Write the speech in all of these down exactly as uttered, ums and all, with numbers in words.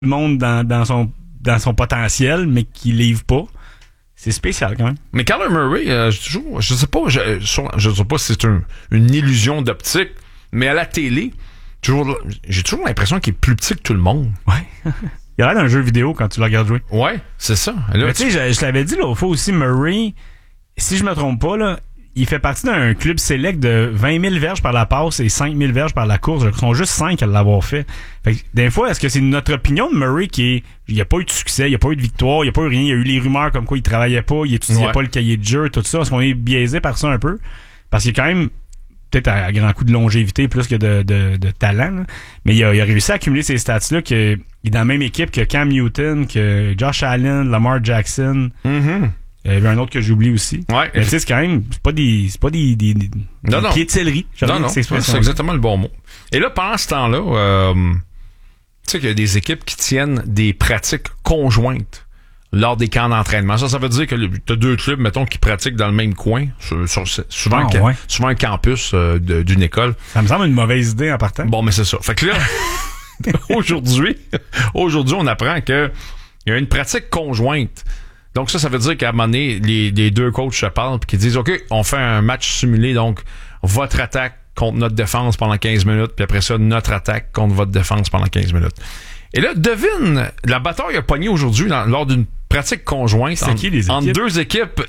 le monde dans, dans son dans son potentiel, mais qui livre pas. C'est spécial quand même. Mais Kyler Murray, euh, toujours, je sais pas, je, je sais pas si c'est un, une illusion d'optique, mais à la télé, toujours, j'ai toujours l'impression qu'il est plus petit que tout le monde. Ouais. Il a l'air d'un jeu vidéo quand tu le regardes jouer. Ouais, c'est ça. Là, mais tu sais, je, je l'avais dit l'autre fois aussi, Murray, si je me trompe pas, là, il fait partie d'un club select de vingt mille verges par la passe et cinq mille verges par la course. Ils sont juste cinq à l'avoir fait. Fait que, des fois, est-ce que c'est notre opinion de Murray qui est, il n'y a pas eu de succès, il n'y a pas eu de victoire, il n'y a pas eu rien, il y a eu les rumeurs comme quoi il travaillait pas, il étudiait ouais. pas le cahier de jeu, tout ça. Est-ce qu'on est biaisé par ça un peu? Parce qu'il est quand même, peut-être à, à grand coup de longévité plus que de, de, de talent, là. Mais il a, il a réussi à accumuler ces stats-là que, il est dans la même équipe que Cam Newton, que Josh Allen, Lamar Jackson. Mm-hmm. Il y avait un autre que j'oublie aussi. Ouais. Mais tu sais, c'est quand même, c'est pas des, c'est pas des, des, des, non, des non. pieds de céleri. Non, non. C'est exactement le bon mot. Et là, pendant ce temps-là, euh, tu sais qu'il y a des équipes qui tiennent des pratiques conjointes lors des camps d'entraînement. Ça, ça veut dire que tu as deux clubs, mettons, qui pratiquent dans le même coin, sur, sur, souvent, ah, un, ouais. souvent un campus euh, de, d'une école. Ça me semble une mauvaise idée en partant. Bon, mais c'est ça. Fait que là, aujourd'hui, aujourd'hui, on apprend que il y a une pratique conjointe. Donc ça, ça veut dire qu'à un moment donné, les, les deux coachs se parlent et qu'ils disent « OK, on fait un match simulé, donc votre attaque contre notre défense pendant quinze minutes, puis après ça, notre attaque contre votre défense pendant quinze minutes. » Et là, devine, la bataille a pogné aujourd'hui dans, lors d'une pratique conjointe c'est en, qui, les entre deux équipes.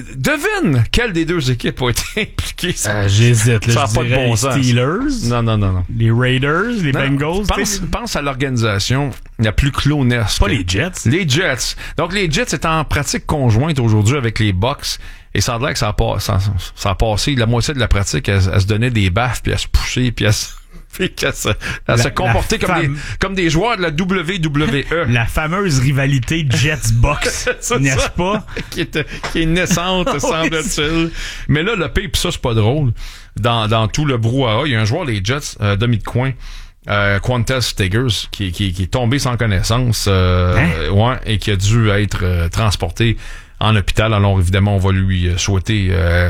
Devine quelle des deux équipes a été impliquée. Euh, J'hésite. Là, ça n'a je pas de bon les sens. Steelers. Non, non, non, non. Les Raiders, les non, Bengals. Pense, pense à l'organisation la plus clonesque. Pas les Jets. Les Jets. Donc, les Jets étaient en pratique conjointe aujourd'hui avec les Bucks. Et ça a l'air que ça a, pas, ça, ça a passé la moitié de la pratique à, à se donner des baffes, puis à se pousser, puis à se... Puis qu'à se, à la, se comporter comme, fam... des, comme des joueurs de la W W E. La fameuse rivalité Jets-Box, n'est-ce ça? Pas? qui, est, qui est naissante, oh, semble-t-il. Oui. Mais là, le pire, pis ça, c'est pas drôle. Dans, dans tout le brouhaha, il y a un joueur des Jets, euh, demi de coin, euh, Qantas Stiggers, qui, qui, qui est tombé sans connaissance, euh, hein? ouais, et qui a dû être euh, transporté en hôpital. Alors, évidemment, on va lui souhaiter... Euh,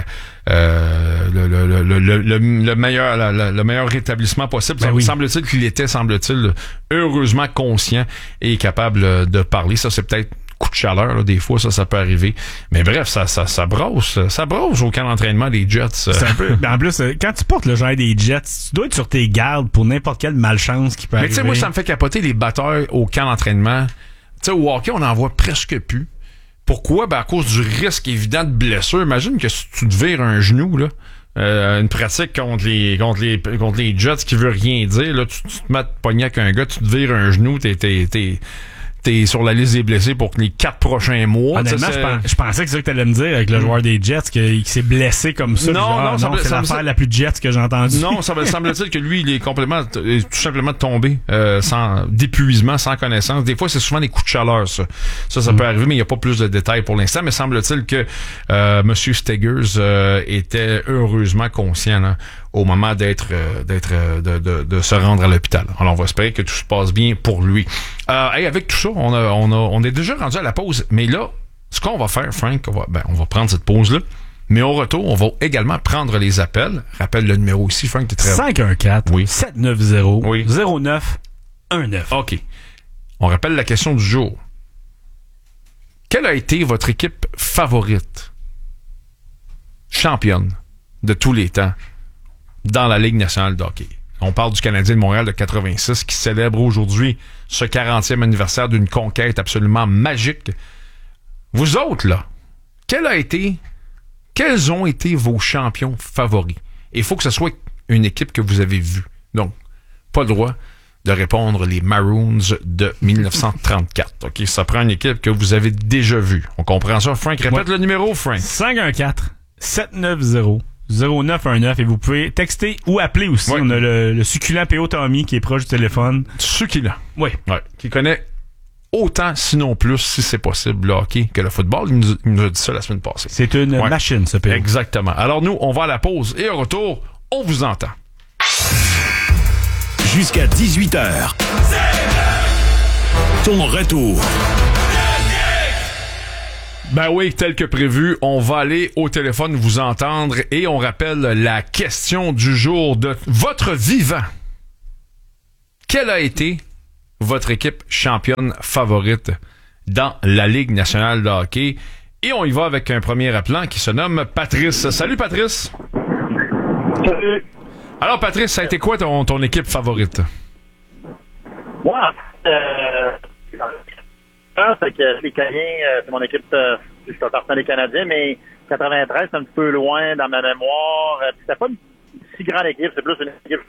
Euh, le, le, le, le, le, le meilleur le, le meilleur rétablissement possible. Ben oui. Semble-t-il qu'il était, semble-t-il, heureusement conscient et capable de parler. Ça, c'est peut-être coup de chaleur, là, des fois, ça, ça peut arriver. Mais bref, ça, ça, ça brosse, ça brosse au camp d'entraînement des Jets. C'est un peu, en plus, quand tu portes le genre des Jets, tu dois être sur tes gardes pour n'importe quelle malchance qui peut Mais arriver. Mais tu sais, moi, ça me fait capoter les batteurs au camp d'entraînement. Tu sais, au hockey, on en voit presque plus. Pourquoi? Ben à cause du risque évident de blessure. Imagine que si tu te vires un genou, là, euh, une pratique contre les contre les contre les Jets qui veut rien dire, là, tu, tu te mets à te pogner avec un gars, tu te vires un genou, t'es t'es t'es t'es sur la liste des blessés pour les quatre prochains mois. Honnêtement, je, pens, je pensais que c'est ça que t'allais me dire avec le joueur des Jets, qu'il s'est blessé comme ça. Non, genre, non, non, ça c'est ça l'affaire ça, la plus Jets que j'ai entendue. Non, ça semble-t-il que lui, il est complètement, tout simplement tombé, euh, sans, d'épuisement, sans connaissance. Des fois, c'est souvent des coups de chaleur, ça. Ça, ça mm. peut arriver, mais il n'y a pas plus de détails pour l'instant. Mais semble-t-il que, euh, Monsieur Stiggers, euh, était heureusement conscient, là, au moment d'être, euh, d'être, euh, de, de, de se rendre à l'hôpital. Alors, on va espérer que tout se passe bien pour lui. Euh, hey, avec tout ça, on a, on a, on est déjà rendu à la pause. Mais là, ce qu'on va faire, Frank, on va, ben, on va prendre cette pause-là. Mais au retour, on va également prendre les appels. Rappelle le numéro ici, Frank, t'es très... cinq un quatre, oui. sept neuf zéro, oui. zéro neuf un neuf. OK. On rappelle la question du jour. Quelle a été votre équipe favorite, championne de tous les temps, dans la Ligue nationale de hockey? On parle du Canadien de Montréal de quatre-vingt-six qui célèbre aujourd'hui ce quarantième anniversaire d'une conquête absolument magique. Vous autres, là, quel a été, quels ont été vos champions favoris? Il faut que ce soit une équipe que vous avez vue. Donc, pas le droit de répondre les Maroons de dix-neuf cent trente-quatre. OK, ça prend une équipe que vous avez déjà vue. On comprend ça, Frank? Répète ouais. le numéro, Frank. cinq un quatre, sept neuf zéro, zéro neuf un neuf et vous pouvez texter ou appeler aussi. Ouais. On a le, le succulent P O Tommy qui est proche du téléphone. Succulent. Oui. Ouais. Qui connaît autant, sinon plus, si c'est possible, le hockey que le football. Il nous, il nous a dit ça la semaine passée. C'est une ouais. machine, ce P O. Exactement. Alors nous, on va à la pause et au retour, on vous entend. Jusqu'à dix-huit heures. Ton retour. Ben oui, tel que prévu, on va aller au téléphone vous entendre et on rappelle la question du jour de votre vivant. Quelle a été votre équipe championne favorite dans la Ligue nationale de hockey. Et on y va avec un premier appelant qui se nomme Patrice. Salut Patrice. Salut. Alors Patrice, ça a été quoi ton, ton équipe favorite? Moi, euh, c'est que les Canadiens, euh, c'est mon équipe, euh, je suis partant des Canadiens, mais quatre-vingt-treize, c'est un petit peu loin dans ma mémoire. Euh, c'était pas une si grande équipe, c'est plus une équipe.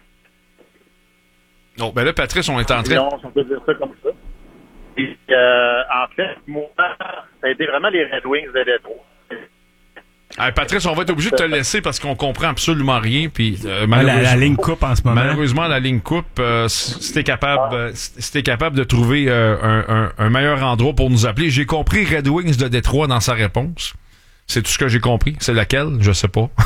Non, ben là, Patrice, on est en train... Non, on peut dire ça comme ça. Et, euh, en fait, moi, ça a été vraiment les Red Wings de Détroit. Hey, Patrice, on va être obligé de te laisser parce qu'on comprend absolument rien. Puis euh, la, malheureusement, la ligne coupe en ce moment. Malheureusement, la ligne coupe. Euh, si t'es capable, euh, si t'es capable de trouver euh, un, un, un meilleur endroit pour nous appeler. J'ai compris Red Wings de Détroit dans sa réponse. C'est tout ce que j'ai compris. C'est laquelle? Je sais pas.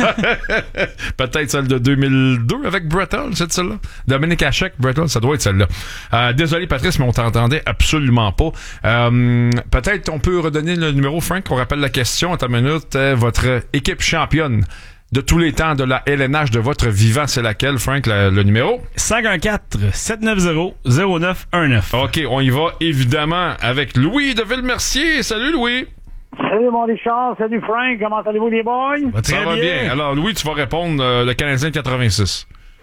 Peut-être celle de deux mille deux avec Brettel, c'est celle-là? Dominique Hachek, Brettel, ça doit être celle-là. Euh, désolé Patrice, mais on t'entendait absolument pas. Euh, peut-être on peut redonner le numéro, Frank, qu'on rappelle la question à ta minute. Euh, votre équipe championne de tous les temps de la L N H de votre vivant, c'est laquelle, Frank, la, le numéro? cinq un quatre, sept neuf zéro, zéro neuf un neuf. OK, on y va évidemment avec Louis de Villemercier. Salut Louis! Salut mon Richard, salut Frank, comment allez-vous les boys? Va très Ça va bien. bien. Alors Louis, tu vas répondre euh, le Canadien de quatre-vingt-six.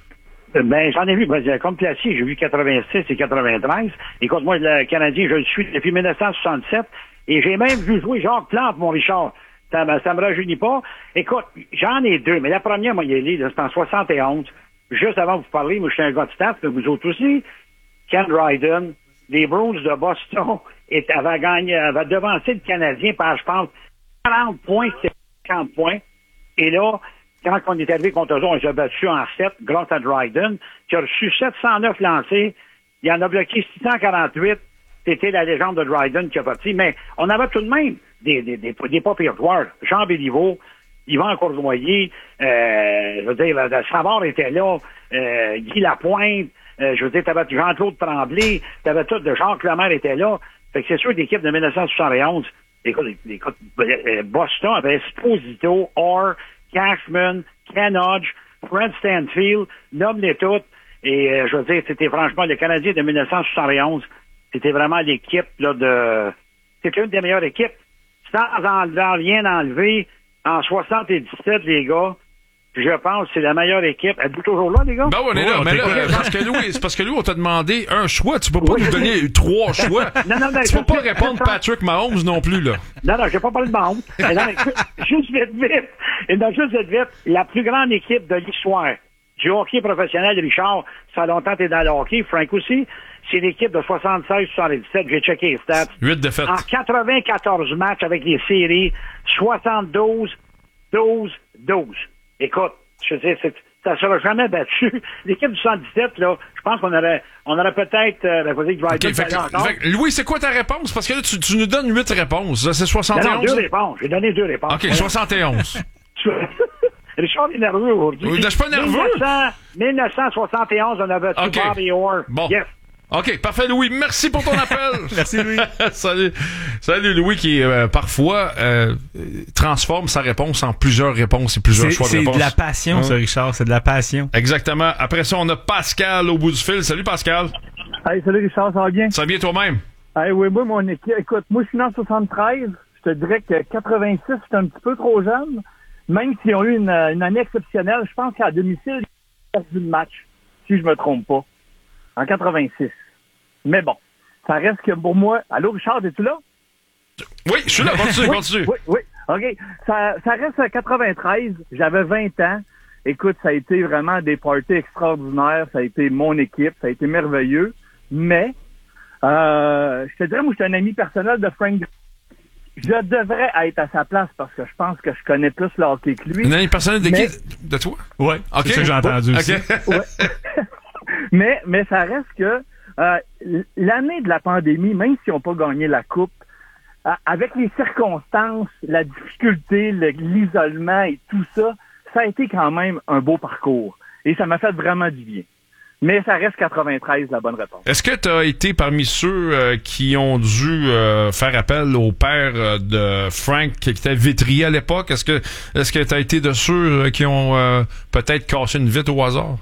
Ben, j'en ai vu, ben, comme classique, j'ai vu quatre-vingt-six et quatre-vingt-treize. Écoute, moi, le Canadien, je le suis depuis mille neuf cent soixante-sept et j'ai même vu jouer Jacques Plante, mon Richard. Ça, me- ça me rajeunit pas. Écoute, j'en ai deux, mais la première, moi, il est là, c'est en soixante et onze. Juste avant de vous parler, moi, je suis un gars de stats, mais vous autres aussi. Ken Dryden, les Bruins de Boston, et avait gagné, avait devancé le Canadien par, je pense, quarante points, cinquante points. Et là, quand on est arrivé contre eux, on les a battus en sept, grâce à Dryden, qui a reçu sept cent neuf lancés. Il en a bloqué six cent quarante-huit. C'était la légende de Dryden qui a parti. Mais on avait tout de même des, des, des, des pas pires joueurs. Jean Béliveau, Yvan Cournoyer, euh, je veux dire, le Savard était là, euh, Guy Lapointe, euh, je veux dire, t'avais Jean-Claude Tremblay, t'avais tout, de Jacques Lemaire était là. Fait que c'est sûr, l'équipe de mille neuf cent soixante et onze, écoute, écoute, euh, Boston avait Esposito, Orr, Cashman, Ken Hodge, Fred Stanfield, nomme-les toutes. Et euh, je veux dire, c'était franchement le Canadien de mille neuf cent soixante et onze. C'était vraiment l'équipe là de. C'était une des meilleures équipes. Sans en rien enlever, en soixante-dix-sept, les gars, je pense que c'est la meilleure équipe. Êtes-vous toujours là, les gars? Ben oui, on est Ouais, là. on Mais là, t'écoute. euh, parce que Louis, c'est parce que Louis, on t'a demandé un choix. Tu peux pas Oui. nous donner trois choix. Non, non, non, tu peux je- pas je- répondre je- Patrick Mahomes non plus, là. Non, non, j'ai pas parlé de Mahomes. Mais non, mais juste vite, vite. Et non, juste vite, vite, la plus grande équipe de l'histoire du hockey professionnel, Richard, ça a longtemps été dans le hockey, Frank aussi, c'est l'équipe de soixante-seize soixante-dix-sept, j'ai checké les stats. Huit défaites. En quatre-vingt-quatorze matchs avec les séries, soixante-douze, douze, douze. Écoute, je sais, c'est, ça sera jamais battu. L'équipe du soixante-dix-sept, là, je pense qu'on aurait, on aurait peut-être, euh, ben, faut dire que OK, Dryden fait était que- là encore. fait que, Louis, c'est quoi ta réponse? Parce que là, tu, tu nous donnes huit réponses. Là, c'est Non, non, soixante et onze. deux réponses. J'ai donné deux réponses. OK, soixante et onze. Richard est nerveux aujourd'hui. Oui, je suis pas nerveux. mille neuf cents, mille neuf cent soixante et onze, on a battu OK. Bobby Orr. Bon. Yes. OK, parfait, Louis. Merci pour ton appel. Merci, Louis. Salut. Salut, Louis, qui euh, parfois euh, transforme sa réponse en plusieurs réponses et plusieurs C'est choix de c'est réponse. de la passion, Hein? ça, Richard. C'est de la passion. Exactement. Après ça, on a Pascal au bout du fil. Salut, Pascal. Hey, salut Richard, ça va bien? Ça va bien toi-même? Hey, oui, moi, mon équipe, écoute, moi, je suis né en soixante-treize. Je te dirais que quatre-vingt-six, c'est un petit peu trop jeune. Même s'ils ont eu une, une année exceptionnelle, je pense qu'à domicile, ils ont perdu le match, si je me trompe pas, en quatre-vingt-six. Mais bon, ça reste que pour moi... Allô, Richard, es-tu là? Oui, je suis là. Continue, continue. Oui, oui, OK. Ça, ça reste à quatre-vingt-treize. J'avais vingt ans. Écoute, ça a été vraiment des parties extraordinaires. Ça a été mon équipe. Ça a été merveilleux. Mais, euh, je te dirais, moi, je suis un ami personnel de Frank. Je devrais être à sa place parce que je pense que je connais plus le hockey que lui. Une année personnelle de Mais- qui? De toi? Ouais. OK. C'est ça que j'ai entendu OK. aussi. Ouais. mais, mais ça reste que euh, l'année de la pandémie, même si on n'a pas gagné la coupe, euh, avec les circonstances, la difficulté, le- l'isolement et tout ça, ça a été quand même un beau parcours. Et ça m'a fait vraiment du bien. Mais ça reste quatre-vingt-treize, la bonne réponse. Est-ce que tu as été parmi ceux euh, qui ont dû euh, faire appel au père euh, de Frank qui était vitrier à l'époque? Est-ce que est-ce que tu as été de ceux euh, qui ont euh, peut-être cassé une vitre au hasard?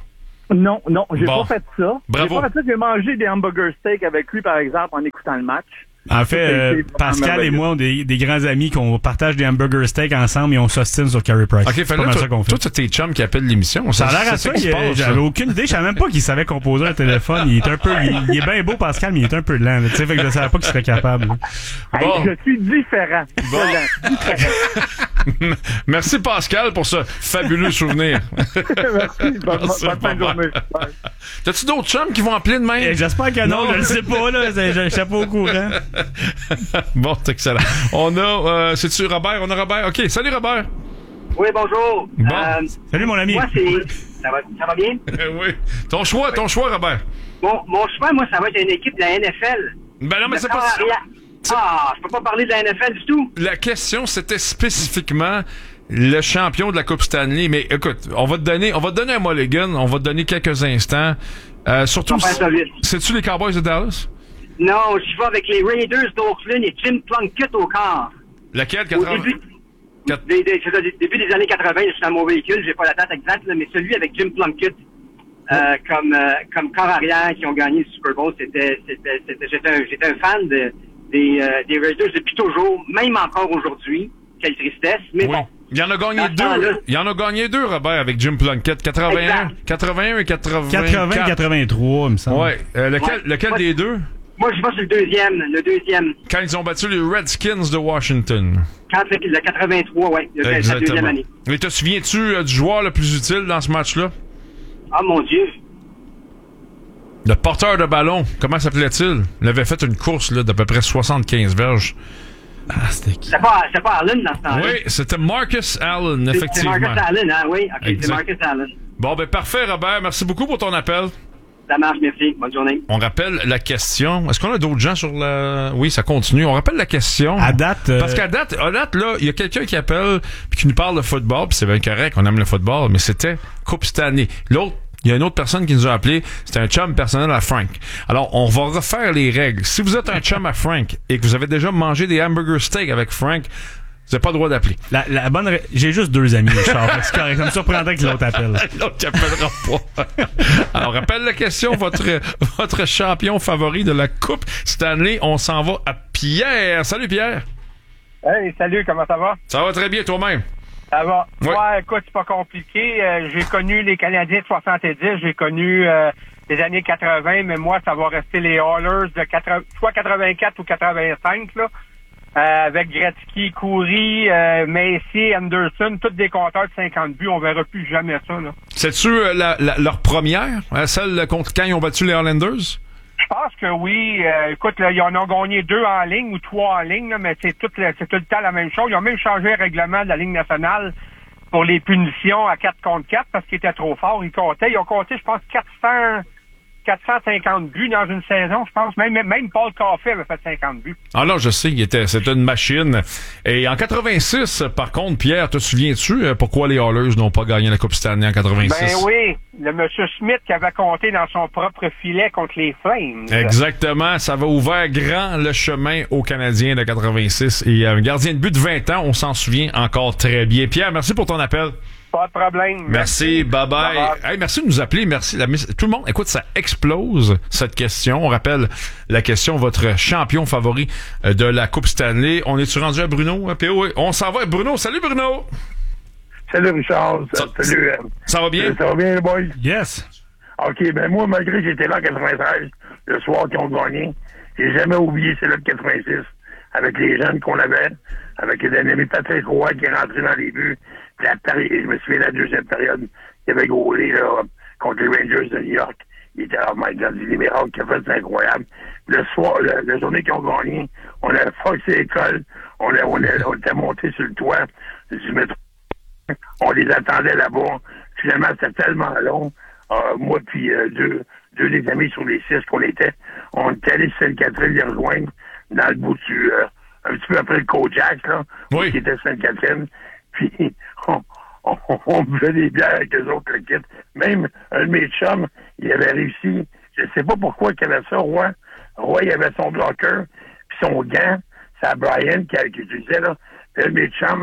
Non, non, j'ai Bon. pas fait ça. Bravo. J'ai pas fait ça. J'ai mangé des hamburger steak avec lui, par exemple, en écoutant le match. En fait, Ça, c'est- euh, c'est vraiment Pascal et merveilleux. moi, on des, des grands amis qu'on partage des hamburger steak ensemble et on s'ostine sur Carey Price. OK, c'est fait pas là, mal toi, ça qu'on fait. toi, t'as tes chums qui appellent l'émission. Ça a l'air à c'est ça, qui se il- passe, j'avais là. aucune idée, je savais même pas qu'il savait composer un téléphone. Il est un peu, il, il est bien beau Pascal, mais il est un peu lent. là. Tu sais, fait que je savais pas qu'il serait capable. là. Hey, Bon. je suis différent. Bon. Voilà, différent. Merci Pascal pour ce fabuleux souvenir. Merci. Bonne, Merci, bonne fin de bye-bye. journée. Bye. T'as-tu d'autres chums qui vont appeler demain? Eh, J'espère que non, Non. je le sais pas, là. Je je- je suis pas au courant. Bon, c'est excellent. On a, euh, c'est-tu Robert? On a Robert. OK, salut Robert. Oui, bonjour. Bon. Euh, Salut, mon ami. moi, c'est... Ça va, ça va bien? Euh, oui. Ton choix, ton choix, Robert. Mon, mon choix, moi, ça va être une équipe de la N F L. Ben non, mais Le c'est pas corps ça. arrière. Ah, je peux pas parler de la N F L du tout. La question, c'était spécifiquement le champion de la Coupe Stanley. Mais écoute, on va te donner, on va te donner un mulligan, on va te donner quelques instants. Euh, surtout, On va faire ça vite. c'est-tu les Cowboys de Dallas? Non, je vais avec les Raiders d'Oakland et Jim Plunkett au corps. Laquelle? Au quatre-vingts? début, Quatre- des, des, c'est ça, des- début des années quatre-vingts, je suis dans mon véhicule, j'ai pas la date exacte, là, mais celui avec Jim Plunkett euh, comme euh, comme corps arrière qui ont gagné le Super Bowl, c'était, c'était, c'était j'étais un, j'étais un fan de, des, euh, des Raiders depuis toujours, même encore aujourd'hui. Quelle tristesse, mais Oui. bon. Il y en a gagné Dans ce temps-là. deux. Il y en a gagné deux, Robert, avec Jim Plunkett. quatre-vingt-un, Exact. quatre-vingt-un et quatre-vingt-quatre. quatre-vins quatre-vingt-trois, il me semble. Ouais. Euh, lequel, Ouais. lequel Moi- des deux? Moi, je vais sur le deuxième, le deuxième. Quand ils ont battu les Redskins de Washington. Quand le, le quatre-vingt-trois, ouais, le, la deuxième Exactement. année. Et te souviens-tu euh, du joueur le plus utile dans ce match-là? Ah, mon Dieu. Le porteur de ballon, comment s'appelait-il? Il avait fait une course là, d'à peu près soixante-quinze verges. Ah, c'était qui? C'est pas, c'est pas Allen dans ce temps-là. Oui, c'était Marcus Allen, C'est- C'est effectivement. Marcus Allen, hein, oui. OK, Exact. c'est Marcus Allen. Bon, ben parfait, Robert. Merci beaucoup pour ton appel. Ça marche, merci. Bonne journée. On rappelle la question. Est-ce qu'on a d'autres gens sur la... Oui, ça continue. On rappelle la question. À date, euh, Parce qu'à date, à date, là, il y a quelqu'un qui appelle puis qui nous parle de football, puis c'est bien correct, on aime le football, mais c'était Coupe Stanley. L'autre, il y a une autre personne qui nous a appelé, c'était un chum personnel à Frank. Alors, on va refaire les règles. Si vous êtes un chum à Frank et que vous avez déjà mangé des hamburger steak avec Frank, vous n'avez pas le droit d'appeler. La, la bonne ré- J'ai juste deux amis, Richard. Fait que c'est correct. Ça me surprendrait que l'autre appelle. L'autre qui appellera pas. Alors, rappelle la question, votre, votre champion favori de la Coupe Stanley. On s'en va à Pierre. Salut, Pierre. Hey, salut, comment ça va? Ça va très bien, toi-même. Ça va. Ouais. Ouais, écoute, c'est pas compliqué. Euh, j'ai connu les Canadiens de soixante-dix, j'ai connu euh, les années quatre-vingts, mais moi, ça va rester les Oilers de quatre-vingts, soit quatre-vingt-quatre ou quatre-vingt-cinq, là. Euh, avec Gretzky, Coury, euh, Macy, Anderson, tous des compteurs de cinquante buts. On verra plus jamais ça, là. C'est-tu euh, la, la- leur première, hein, celle contre quand ils ont battu les Highlanders? Je pense que oui. Euh, écoute, là, ils en ont gagné deux en ligne ou trois en ligne, là, mais c'est tout, le, c'est tout le temps la même chose. Ils ont même changé le règlement de la Ligue nationale pour les punitions à quatre contre quatre parce qu'ils étaient trop forts. Ils comptaient. Ils ont compté, je pense, quatre cents, quatre cent cinquante buts dans une saison, je pense. Même, même Paul Caffey avait fait cinquante buts. Ah non, je sais, il était, c'était une machine. Et en quatre-vingt-six, par contre, Pierre, te souviens-tu euh, pourquoi les Oilers n'ont pas gagné la Coupe Stanley en quatre-vingt-six? Ben oui, le monsieur Smith qui avait compté dans son propre filet contre les Flames. Exactement, ça va ouvert grand le chemin aux Canadiens de quatre-vingt-six. Et un gardien de but de vingt ans, on s'en souvient encore très bien. Pierre, merci pour ton appel. Pas de problème. Merci, bye bye. Bye Hey, merci de nous appeler, merci. La, tout le monde, écoute, ça explose cette question. On rappelle la question, votre champion favori euh, de la Coupe Stanley. On est-tu rendu à Bruno, à P O? On s'en va à Bruno. Salut Bruno! Salut Richard, Ça- salut. euh, Ça va bien? Ça va bien les boys? Yes. OK, ben moi, malgré que j'étais là en quatre-vingt-treize, le soir qu'ils ont gagné, j'ai jamais oublié celle-là de quatre-vingt-six, avec les jeunes qu'on avait, avec l'ennemi Patrick Roy qui est rentré dans les buts. Puis la péri- je me souviens de la deuxième période, il avait gaulé là, contre les Rangers de New York. Il était, oh my God, les miracles qu'il a fait, c'est incroyable. Le soir, le- la journée qu'ils ont gagné, on a foxé l'école, on, a, on, a, on était monté sur le toit du métro. On les attendait là-bas. Finalement, c'était tellement long. Euh, moi puis euh, deux, deux des amis sur les six qu'on était, on était allés sur Sainte-Catherine les rejoindre dans le bout du... Euh, un petit peu après le Kojak, là, Oui. qui était Sainte-Catherine. Puis on, on, on buvait des bières avec eux autres, le kit. Même un de mes chums, il avait réussi, je sais pas pourquoi il avait ça, Roy. Roy, il avait son bloqueur, puis son gant, c'est à Brian qui, qui utilisait, là. Puis un de mes chums,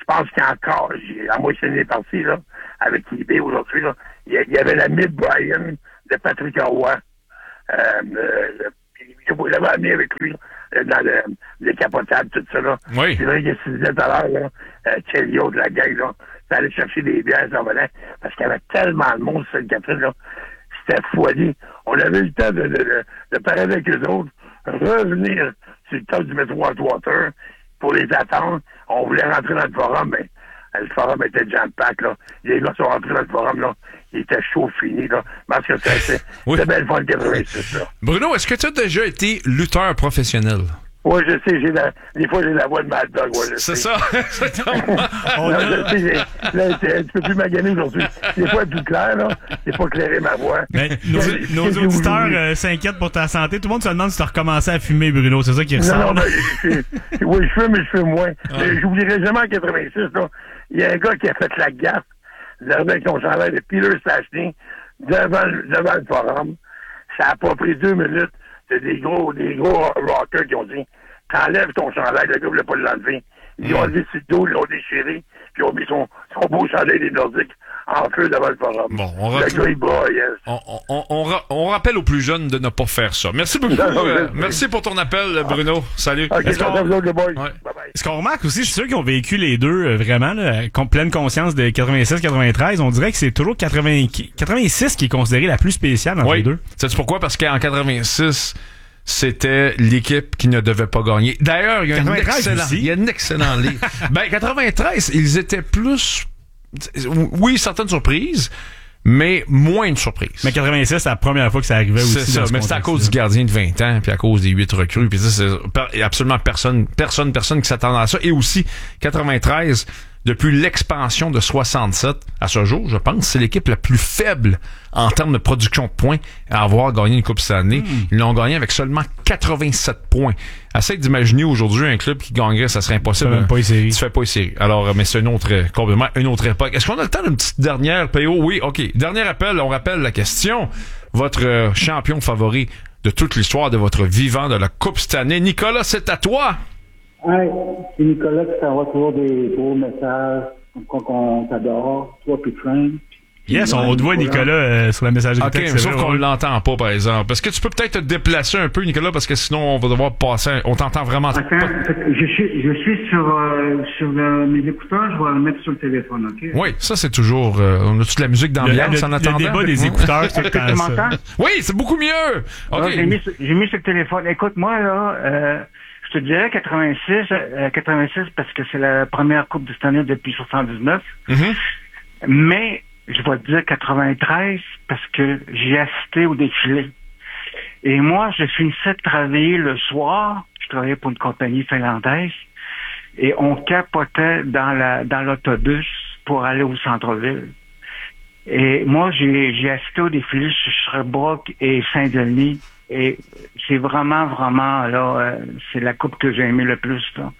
je pense qu'il y a encore, à moitié est parti, là, avec eBay aujourd'hui, là, il y avait la Mid Brian de Patrick Roy. Euh, euh, il l'avait amené avec lui euh, dans le, le capotable, tout ça, là. Oui. C'est vrai que se disait tout à l'heure, là, euh, Chelio de la gang, là, ça allait chercher des bières, ça venait, parce qu'il y avait tellement de monde sur cette Catherine, là. C'était folie. On avait eu le temps de, de, de, de parler avec eux autres, revenir sur le top du métro Water pour les attendre. On voulait rentrer dans le forum, mais le forum était jam-pack, là. Les gars sont rentrés dans le forum, là. Il était chaud fini, là. Parce que c'était oui. belle fun quatre-vingt-six, là. Bruno, est-ce que tu as déjà été lutteur professionnel? Oui, je sais, j'ai la, des fois, j'ai la voix de Mad Dog, ouais, je C'est sais. ça, exactement. Non, je sais, j'ai- là, c'est- tu peux plus maganer aujourd'hui. Des fois, tout clair, là. C'est pas clairé ma voix. Mais nos, Qu'est-ce nos que vous auditeurs voulez? euh, s'inquiètent pour ta santé. Tout le monde se demande si tu as recommencé à fumer, Bruno. C'est ça qui Non, ressort. non, là. mais je- oui, je fume, mais je fume moins. Mais j'oublierai jamais en quatre-vingt-six, là. Il y a un gars qui a fait la gaffe d'arriver avec son chandail de Peter Stachny devant, le- devant le forum. Ça a pas pris deux minutes. C'est des gros, des gros rockers qui ont dit, t'enlèves ton chandail, le gars voulait pas l'enlever. Ils ont enlevé ses dos, ils l'ont déchiré, puis ils ont mis son, son beau chandail des Nordiques en feu devant le forum. Bon, on le retrouve- gars, il braillait. On, on, on, ra- on rappelle aux plus jeunes de ne pas faire ça. Merci beaucoup. Non, non, euh, je- merci pour ton appel, Bruno. Salut. Ok, Est-ce qu'on- ça vous autres, les boys. Ouais. Bye-bye. Ce qu'on remarque aussi, je suis sûr qu'ils ont vécu les deux euh, vraiment, là, con- pleine conscience de quatre-vingt-six quatre-vingt-treize. On dirait que c'est toujours quatre-vingts quatre-vingt-six qui est considéré la plus spéciale entre Oui. les deux. Sais-tu pourquoi? Parce qu'en quatre-vingt-six, c'était l'équipe qui ne devait pas gagner. D'ailleurs, il y a une quatre-vingt-treize excellente, aussi. il y a une excellente ligue. Ben, quatre-vingt-treize, ils étaient plus, oui, certaines surprises, mais moins de surprises. Mais quatre-vingt-six, c'est la première fois que ça arrivait aussi. C'est ça, dans ce mais c'est à cause contexte-là. du gardien de vingt ans, puis à cause des huit recrues, puis ça, c'est per- y a absolument personne, personne, personne qui s'attendait à ça. Et aussi, quatre-vingt-treize, depuis l'expansion de soixante-sept à ce jour, je pense, c'est l'équipe la plus faible en termes de production de points à avoir gagné une Coupe cette année. Mm. Ils l'ont gagné avec seulement quatre-vingt-sept points. Essaye d'imaginer aujourd'hui un club qui gagnerait, ça serait impossible. Tu fais même pas les séries. Tu fais pas les séries. Alors, mais c'est une autre, euh, complètement une autre époque. Est-ce qu'on a le temps d'une petite dernière, P O? Oui, OK. Dernier appel, on rappelle la question. Votre euh, champion favori de toute l'histoire de votre vivant de la Coupe cette année. Nicolas, c'est à toi. Hey, c'est Nicolas qui t'envoie toujours des beaux messages, comme quoi qu'on t'adore, toi puis Frank. Yes, on te voit, Nicolas, euh, sur la messagerie OK, texte. mais c'est sauf vrai, qu'on ouais. l'entend pas, par exemple. Est-ce que tu peux peut-être te déplacer un peu, Nicolas, parce que sinon, on va devoir passer... On t'entend vraiment Attends, pas. je suis, je suis sur, euh, sur le, mes écouteurs, je vais le mettre sur le téléphone, OK? Oui, ça, c'est toujours... euh, on a toute la musique Le, d'ambiance le- en le attendant. débat des Ouais. écouteurs, c'est tout le Est-ce que temps tu ça. m'entends? Oui, c'est beaucoup mieux. OK. Ah, j'ai mis, sur- j'ai mis sur le téléphone. Écoute, moi, là, euh, je te dirais quatre-vingt-six, euh, quatre-vingt-six parce que c'est la première Coupe de cette année depuis soixante-dix-neuf. Mhm. Mais, je vais te dire quatre-vingt-treize parce que j'ai assisté au défilé. Et moi, je finissais de travailler le soir. Je travaillais pour une compagnie finlandaise. Et on capotait dans la dans l'autobus pour aller au centre-ville. Et moi, j'ai j'ai assisté au défilé sur Sherbrooke et Saint-Denis. Et c'est vraiment, vraiment, là, euh, c'est la coupe que j'ai aimée le plus, là.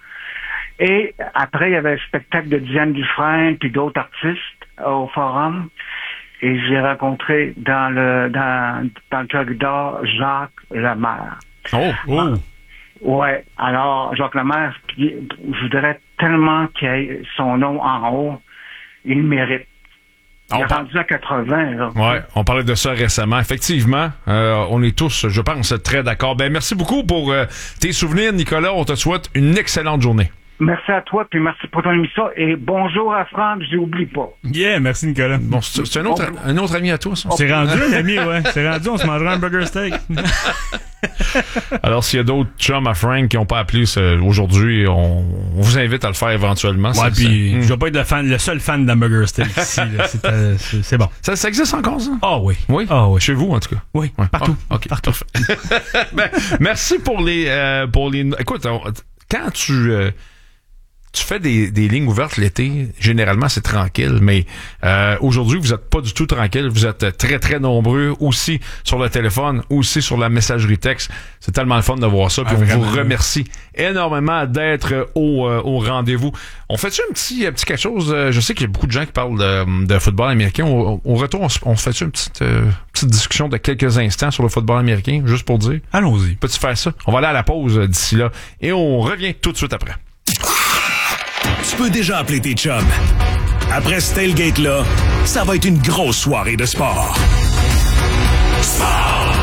Et après, il y avait le spectacle de Diane Dufresne puis d'autres artistes au Forum. Et j'ai rencontré dans le dans, dans le corridor Jacques Lemaire. Oh, oh. Ouais. Alors, Jacques Lemaire, puis, je voudrais tellement qu'il ait son nom en haut. Il le mérite. Il On est par- rendu à quatre-vingts, là. Ouais, on parlait de ça récemment. Effectivement, euh, on est tous, je pense, très d'accord. Ben, merci beaucoup pour euh, tes souvenirs, Nicolas. On te souhaite une excellente journée. Merci à toi, puis merci pour ton émission. Et bonjour à Franck, je n'oublie pas. Yeah, merci, Nicolas. Bon, c'est c'est un autre, un autre ami à toi, ça. C'est rendu un ami, ouais. C'est rendu, on se mangera un burger steak. Alors, s'il y a d'autres chums à Frank qui n'ont pas appelé ce- aujourd'hui, on, on vous invite à le faire éventuellement. Ouais, Ça- puis ça- je vais pas être le, fan, le seul fan d'hamburger steak ici. là. C'est, euh, c'est, c'est bon. ça, ça existe encore, ça? Ah oui. Oui? Ah oui. Chez vous, en tout cas? Oui, Ouais. partout. Ah, OK, Partout. parfait. Ben, merci pour les... euh, pour les. Écoute, on- quand tu... euh, tu fais des, des lignes ouvertes l'été, généralement c'est tranquille, mais euh, aujourd'hui vous êtes pas du tout tranquille, vous êtes très très nombreux aussi sur le téléphone, aussi sur la messagerie texte. C'est tellement le fun de voir ça, puis Ah, on vraiment. vous remercie énormément d'être au, euh, au rendez-vous. On fait-tu un petit, un petit quelque chose, euh, je sais qu'il y a beaucoup de gens qui parlent de, de football américain, au, au retour on, se- on se fait-tu une petite, euh, petite discussion de quelques instants sur le football américain, juste pour dire? Allons-y. Peux-tu faire ça? On va aller à la pause euh, d'ici là, et on revient tout de suite après. tu peux déjà appeler tes chums. Après ce tailgate-là, ça va être une grosse soirée de sport. Sport!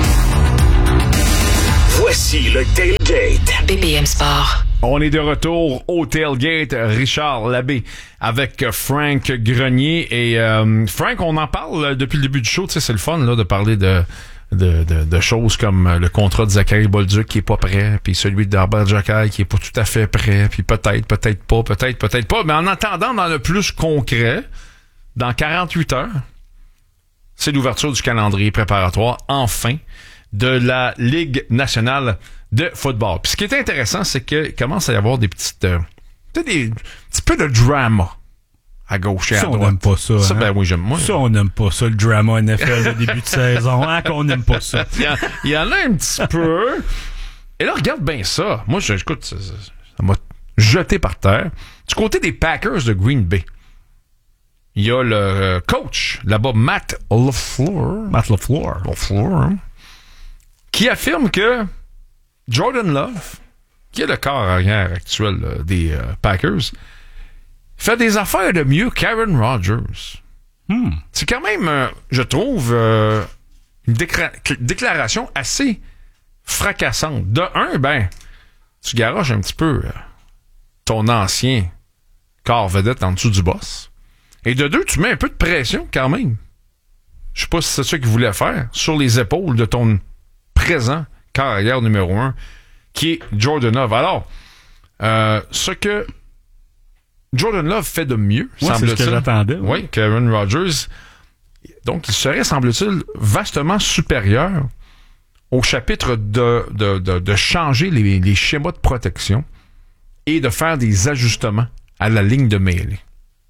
Voici le tailgate. B P M Sport. On est de retour au tailgate, Richard Labbé avec Frank Grenier. Et euh, Frank, on en parle depuis le début du show. Tu sais, c'est le fun là, de parler de, de, de, de choses comme le contrat de Zachary Bolduc qui est pas prêt, puis celui d'Herbert Jacquet qui est pas tout à fait prêt, puis peut-être, peut-être pas, peut-être, peut-être pas. Mais en attendant, dans le plus concret, dans quarante-huit heures, c'est l'ouverture du calendrier préparatoire, enfin, de la Ligue nationale de football. Puis ce qui est intéressant, c'est qu'il commence à y avoir des petites... Euh, des petits peu de drama à gauche et à ça, droite. on n'aime pas ça. Ça, hein? ben oui, j'aime moi. Ça, on n'aime pas ça, le drama N F L de début de saison. Hein, qu'on n'aime pas ça. Il y, en, il y en a un petit peu. Et là, regarde bien ça. Moi, je, écoute, ça, ça m'a jeté par terre. Du côté des Packers de Green Bay, il y a le coach, là-bas, Matt LaFleur. Matt LaFleur. LaFleur, hein, qui affirme que Jordan Love, qui est le corps arrière actuel euh, des euh, Packers, fait des affaires de mieux qu'Aaron Rodgers. Hmm. C'est quand même, euh, je trouve, euh, une décra- déclaration assez fracassante. De un, ben, tu garoches un petit peu euh, ton ancien corps vedette en dessous du boss. Et de deux, tu mets un peu de pression quand même. Je sais pas si c'est ça qu'il voulait faire, sur les épaules de ton présent carrière numéro un, qui est Jordan Love. Alors, euh, ce que Jordan Love fait de mieux, ouais, semble-t-il. C'est ce que j'attendais. Oui, ouais, qu'Aaron Rodgers. Donc, il serait, semble-t-il, vastement supérieur au chapitre de, de, de, de changer les, les schémas de protection et de faire des ajustements à la ligne de mêlée.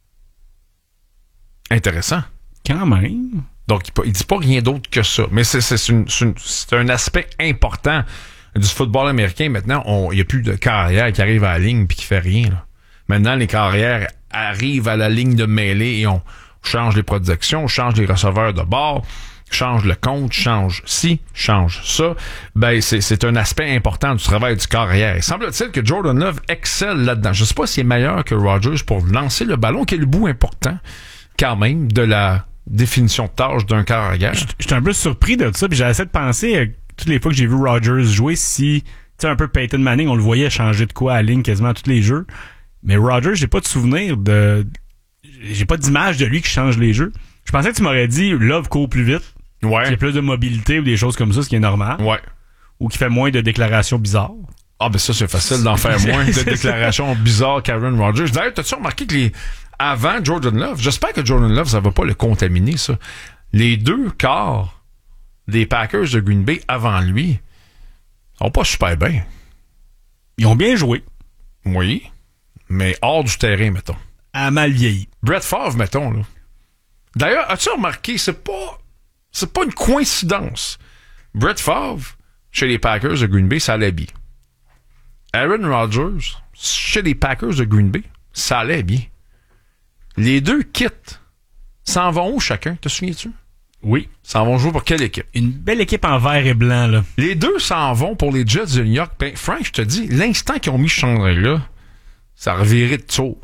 Intéressant. Quand même. Donc, il ne dit pas rien d'autre que ça. Mais c'est, c'est, c'est, une, c'est, une, c'est un aspect important du football américain. Maintenant, il n'y a plus de carrière qui arrive à la ligne et qui fait rien. Là. Maintenant, les carrières arrivent à la ligne de mêlée et on change les protections, on change les receveurs de bord, change le compte, change ci, change ça. Ben, c'est, c'est un aspect important du travail du carrière. Il semble-t-il que Jordan Love excelle là-dedans. Je ne sais pas s'il est meilleur que Rodgers pour lancer le ballon, qui est le bout important, quand même, de la définition de tâche d'un carrière. J'étais un peu surpris de ça, puis j'ai essayé de penser, euh, toutes les fois que j'ai vu Rodgers jouer, si, tu sais, un peu Peyton Manning, on le voyait changer de quoi à la ligne quasiment à tous les jeux. Mais Rodgers, j'ai pas de souvenir de... J'ai pas d'image de lui qui change les jeux. Je pensais que tu m'aurais dit Love court plus vite. Ouais. Qu'il y a plus de mobilité ou des choses comme ça, ce qui est normal. Ouais. Ou qu'il fait moins de déclarations bizarres. Ah, ben ça, c'est facile d'en faire moins de déclarations bizarres qu'Aaron Rodgers. D'ailleurs, t'as-tu remarqué que les... avant Jordan Love, j'espère que Jordan Love, ça va pas le contaminer, ça. Les deux quarts des Packers de Green Bay avant lui ont pas super bien. Ils ont bien joué. Oui. Mais hors du terrain, mettons. À mal vieilli. Brett Favre, mettons, là. D'ailleurs, as-tu remarqué, c'est pas, c'est pas une coïncidence. Brett Favre, chez les Packers de Green Bay, ça allait bien. Aaron Rodgers, chez les Packers de Green Bay, ça allait bien. Les deux quittent. S'en vont où chacun? Te souviens-tu? Oui. S'en vont jouer pour quelle équipe? Une belle équipe en vert et blanc, là. Les deux s'en vont pour les Jets de New York. Ben, Frank, je te dis, l'instant qu'ils ont mis ce chandail-là, ça revirait de tour.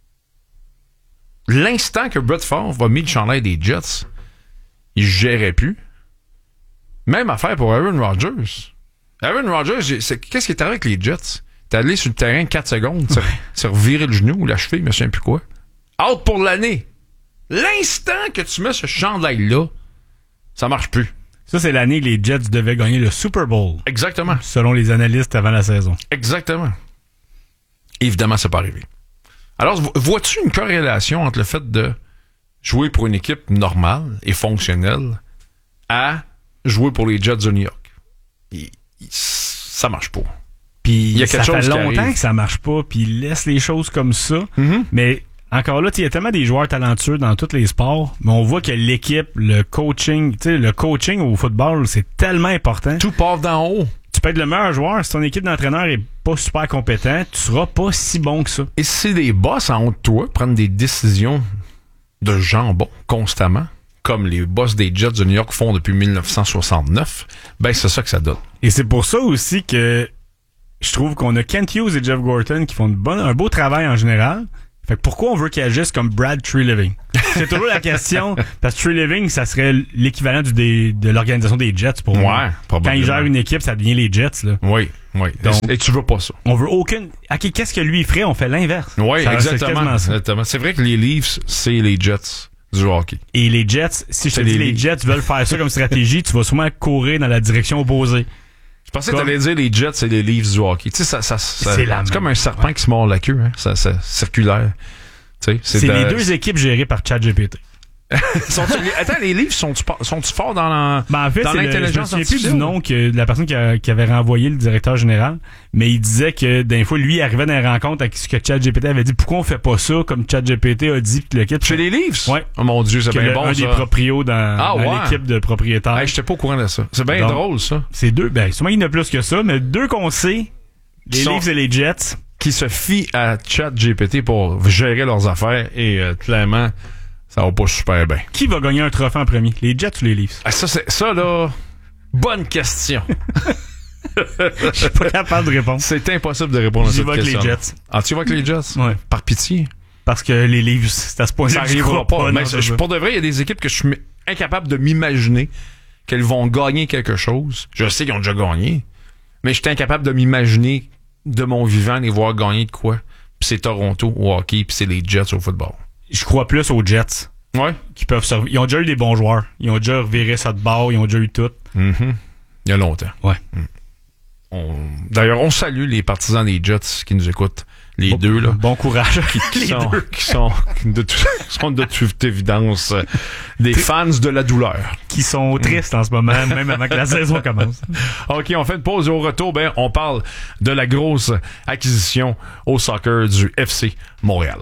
L'instant que Brett Favre va mis le chandail des Jets, il ne gérait plus. Même affaire pour Aaron Rodgers. Aaron Rodgers, c'est, qu'est-ce qui est arrivé avec les Jets? T'es allé sur le terrain quatre secondes, ouais. C'est reviré le genou ou la cheville, je me souviens plus quoi. Out pour l'année. L'instant que tu mets ce chandail-là, ça marche plus. Ça, c'est l'année que les Jets devaient gagner le Super Bowl. Exactement. Selon les analystes avant la saison. Exactement. Évidemment, c'est pas arrivé. Alors, vois-tu une corrélation entre le fait de jouer pour une équipe normale et fonctionnelle à jouer pour les Jets de New York? Il, il, ça marche pas. Puis il y a quelque ça chose fait longtemps qui que ça marche pas, puis ils laissent les choses comme ça. Mm-hmm. Mais encore là, il y a tellement des joueurs talentueux dans tous les sports, mais on voit que l'équipe, le coaching, tu sais, le coaching au football, c'est tellement important. Tout part d'en haut. Tu peux être le meilleur joueur, si ton équipe d'entraîneurs est pas super compétent, tu seras pas si bon que ça. Et si les boss en haut de toi prennent des décisions de jambon constamment, comme les boss des Jets de New York font depuis dix-neuf cent soixante-neuf, ben c'est ça que ça donne. Et c'est pour ça aussi que je trouve qu'on a Kent Hughes et Jeff Gorton qui font une bonne, un beau travail en général. Fait que pourquoi on veut qu'ils agissent comme Brad Treliving? C'est toujours la question, parce que Treliving, ça serait l'équivalent du, des, de l'organisation des Jets pour moi. Ouais, probablement. Quand il gère une équipe, ça devient les Jets, là. Oui, oui. Donc, et tu veux pas ça. On veut aucune... OK, qu'est-ce que lui ferait? On fait l'inverse. Oui, ça, exactement. C'est, exactement. C'est vrai que les Leafs, c'est les Jets du hockey. Et les Jets, si je te c'est dis les... les Jets veulent faire ça comme stratégie, tu vas sûrement courir dans la direction opposée. Je pensais que t'allais dire les Jets, c'est les Leafs du hockey. Tu sais, ça, ça, ça c'est, c'est comme un serpent ouais. qui se mord la queue, hein. Ça, ça, circulaire. C'est, c'est de... les deux équipes gérées par ChatGPT. Attends, les livres sont-tu, sont-tu forts dans, la, ben en fait, dans l'intelligence artificielle? Je ne sais plus artificielle? du nom que de la personne qui, a, qui avait renvoyé le directeur général, mais il disait que d'un fois, lui, il arrivait dans les rencontres avec ce que ChatGPT avait dit. Pourquoi on fait pas ça comme ChatGPT a dit pis le kit? Chez les Leafs? Ouais. Oh mon Dieu, c'est bien le, bon, un ça. des proprios dans, ah, dans ouais. l'équipe de propriétaires. Hey, j'étais pas au courant de ça. C'est bien Donc, drôle, ça. C'est deux, ben, sûrement il y en a plus que ça, mais deux qu'on sait, les Leafs et les Jets. Qui se fient à ChatGPT pour gérer leurs affaires et euh, clairement, ça va pas super bien. Qui va gagner un trophée en premier? Les Jets ou les Leafs? Ah, ça, c'est, ça, là, bonne question. Je suis pas capable de répondre. C'est impossible de répondre à cette question. J'y vais avec les Jets. Ah, tu vas avec les Jets? Ouais. Par pitié? Parce que les Leafs, c'est à ce point-là. Ça arrivera pas. pas. Mais je, je, pour de vrai, il y a des équipes que je suis incapable de m'imaginer qu'elles vont gagner quelque chose. Je sais qu'ils ont déjà gagné, mais je suis incapable de m'imaginer de mon vivant les voir gagner de quoi. Puis c'est Toronto au hockey, puis c'est les Jets au football. Je crois plus aux Jets. Ouais. Qui peuvent servir. Ils ont déjà eu des bons joueurs. Ils ont déjà reviré ça de bord. Ils ont déjà eu tout. Mm-hmm. Il y a longtemps. Ouais. Mm. On... D'ailleurs, on salue les partisans des Jets qui nous écoutent. Les bon, deux, là. Bon courage. Qui, qui, les sont, deux. qui sont de, tout, sont de toute évidence euh, des fans de la douleur. Qui sont tristes en ce moment, même avant que la saison commence. OK, on fait une pause et au retour, ben, on parle de la grosse acquisition au soccer du F C Montréal.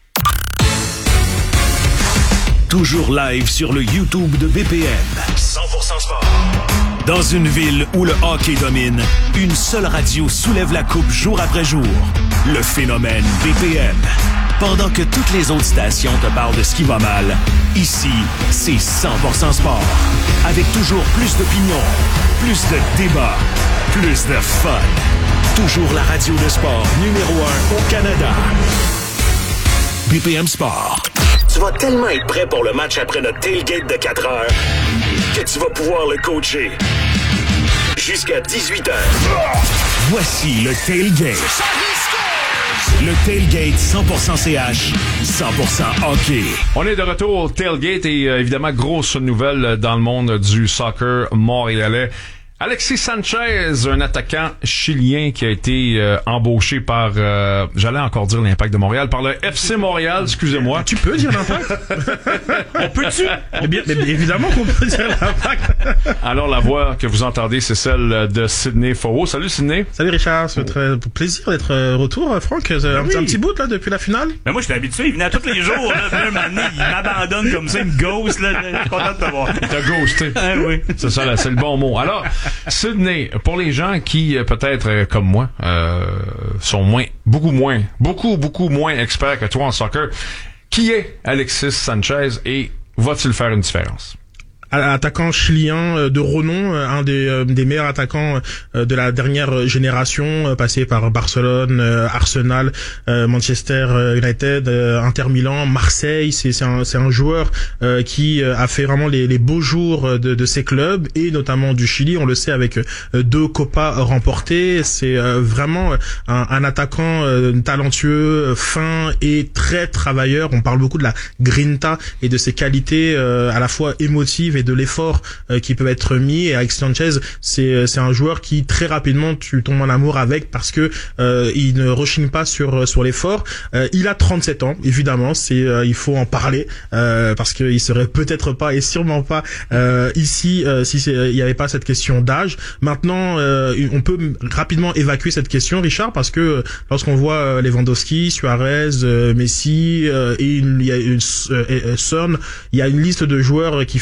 Toujours live sur le YouTube de B P M. cent pour cent sport. Dans une ville où le hockey domine, une seule radio soulève la coupe jour après jour. Le phénomène B P M. Pendant que toutes les autres stations te parlent de ce qui va mal, ici, c'est cent pour cent sport. Avec toujours plus d'opinions, plus de débats, plus de fun. Toujours la radio de sport numéro un au Canada. B P M Sport. Tu vas tellement être prêt pour le match après notre tailgate de quatre heures que tu vas pouvoir le coacher. Jusqu'à dix-huit heures. Voici le tailgate. Le tailgate cent pour cent C H, cent pour cent hockey. On est de retour au tailgate et euh, évidemment, grosse nouvelle dans le monde du soccer montréalais. Alexis Sanchez, un attaquant chilien qui a été euh, embauché par, euh, j'allais encore dire l'Impact de Montréal, par le F C Montréal, excusez-moi. Tu peux dire l'Impact? On peut-tu? Eh bien, mais évidemment qu'on peut dire l'Impact. Alors, la voix que vous entendez, c'est celle de Sidney Fauveau. Salut, Sidney. Salut, Richard. C'est très plaisir d'être retour. Franck, un, ah oui. un petit bout, là, depuis la finale. Ben moi, je suis habitué. Il venait tous les jours, là. Puis un moment donné, il m'abandonne comme ça, il me ghost, là. Je suis content de te voir. T'as ghosté. Ah oui. C'est ça, là, c'est le bon mot. Alors, Sidney, pour les gens qui, peut-être euh, comme moi, euh, sont moins, beaucoup moins, beaucoup, beaucoup moins experts que toi en soccer, qui est Alexis Sanchez et va-t-il faire une différence? Attaquant chilien de renom, un des, des meilleurs attaquants de la dernière génération, passé par Barcelone, Arsenal, Manchester United, Inter Milan, Marseille. C'est, c'est, un, c'est un joueur qui a fait vraiment les, les beaux jours de, de ses clubs et notamment du Chili. On le sait avec deux Copas remportés. C'est vraiment un, un attaquant talentueux, fin et très travailleur. On parle beaucoup de la grinta et de ses qualités à la fois émotives et de l'effort euh, qui peut être mis. Et avec Sanchez, c'est c'est un joueur qui très rapidement tu tombes en amour avec parce que euh, il ne rechigne pas sur sur l'effort. Euh, il a trente-sept ans, évidemment, c'est euh, il faut en parler euh, parce que il serait peut-être pas et sûrement pas euh, ici euh, si c'est, il y avait pas cette question d'âge. Maintenant, euh, on peut rapidement évacuer cette question, Richard, parce que lorsqu'on voit euh, Lewandowski, Suarez, euh, Messi euh, et il y a une euh, Son, il y a une liste de joueurs qui font des différences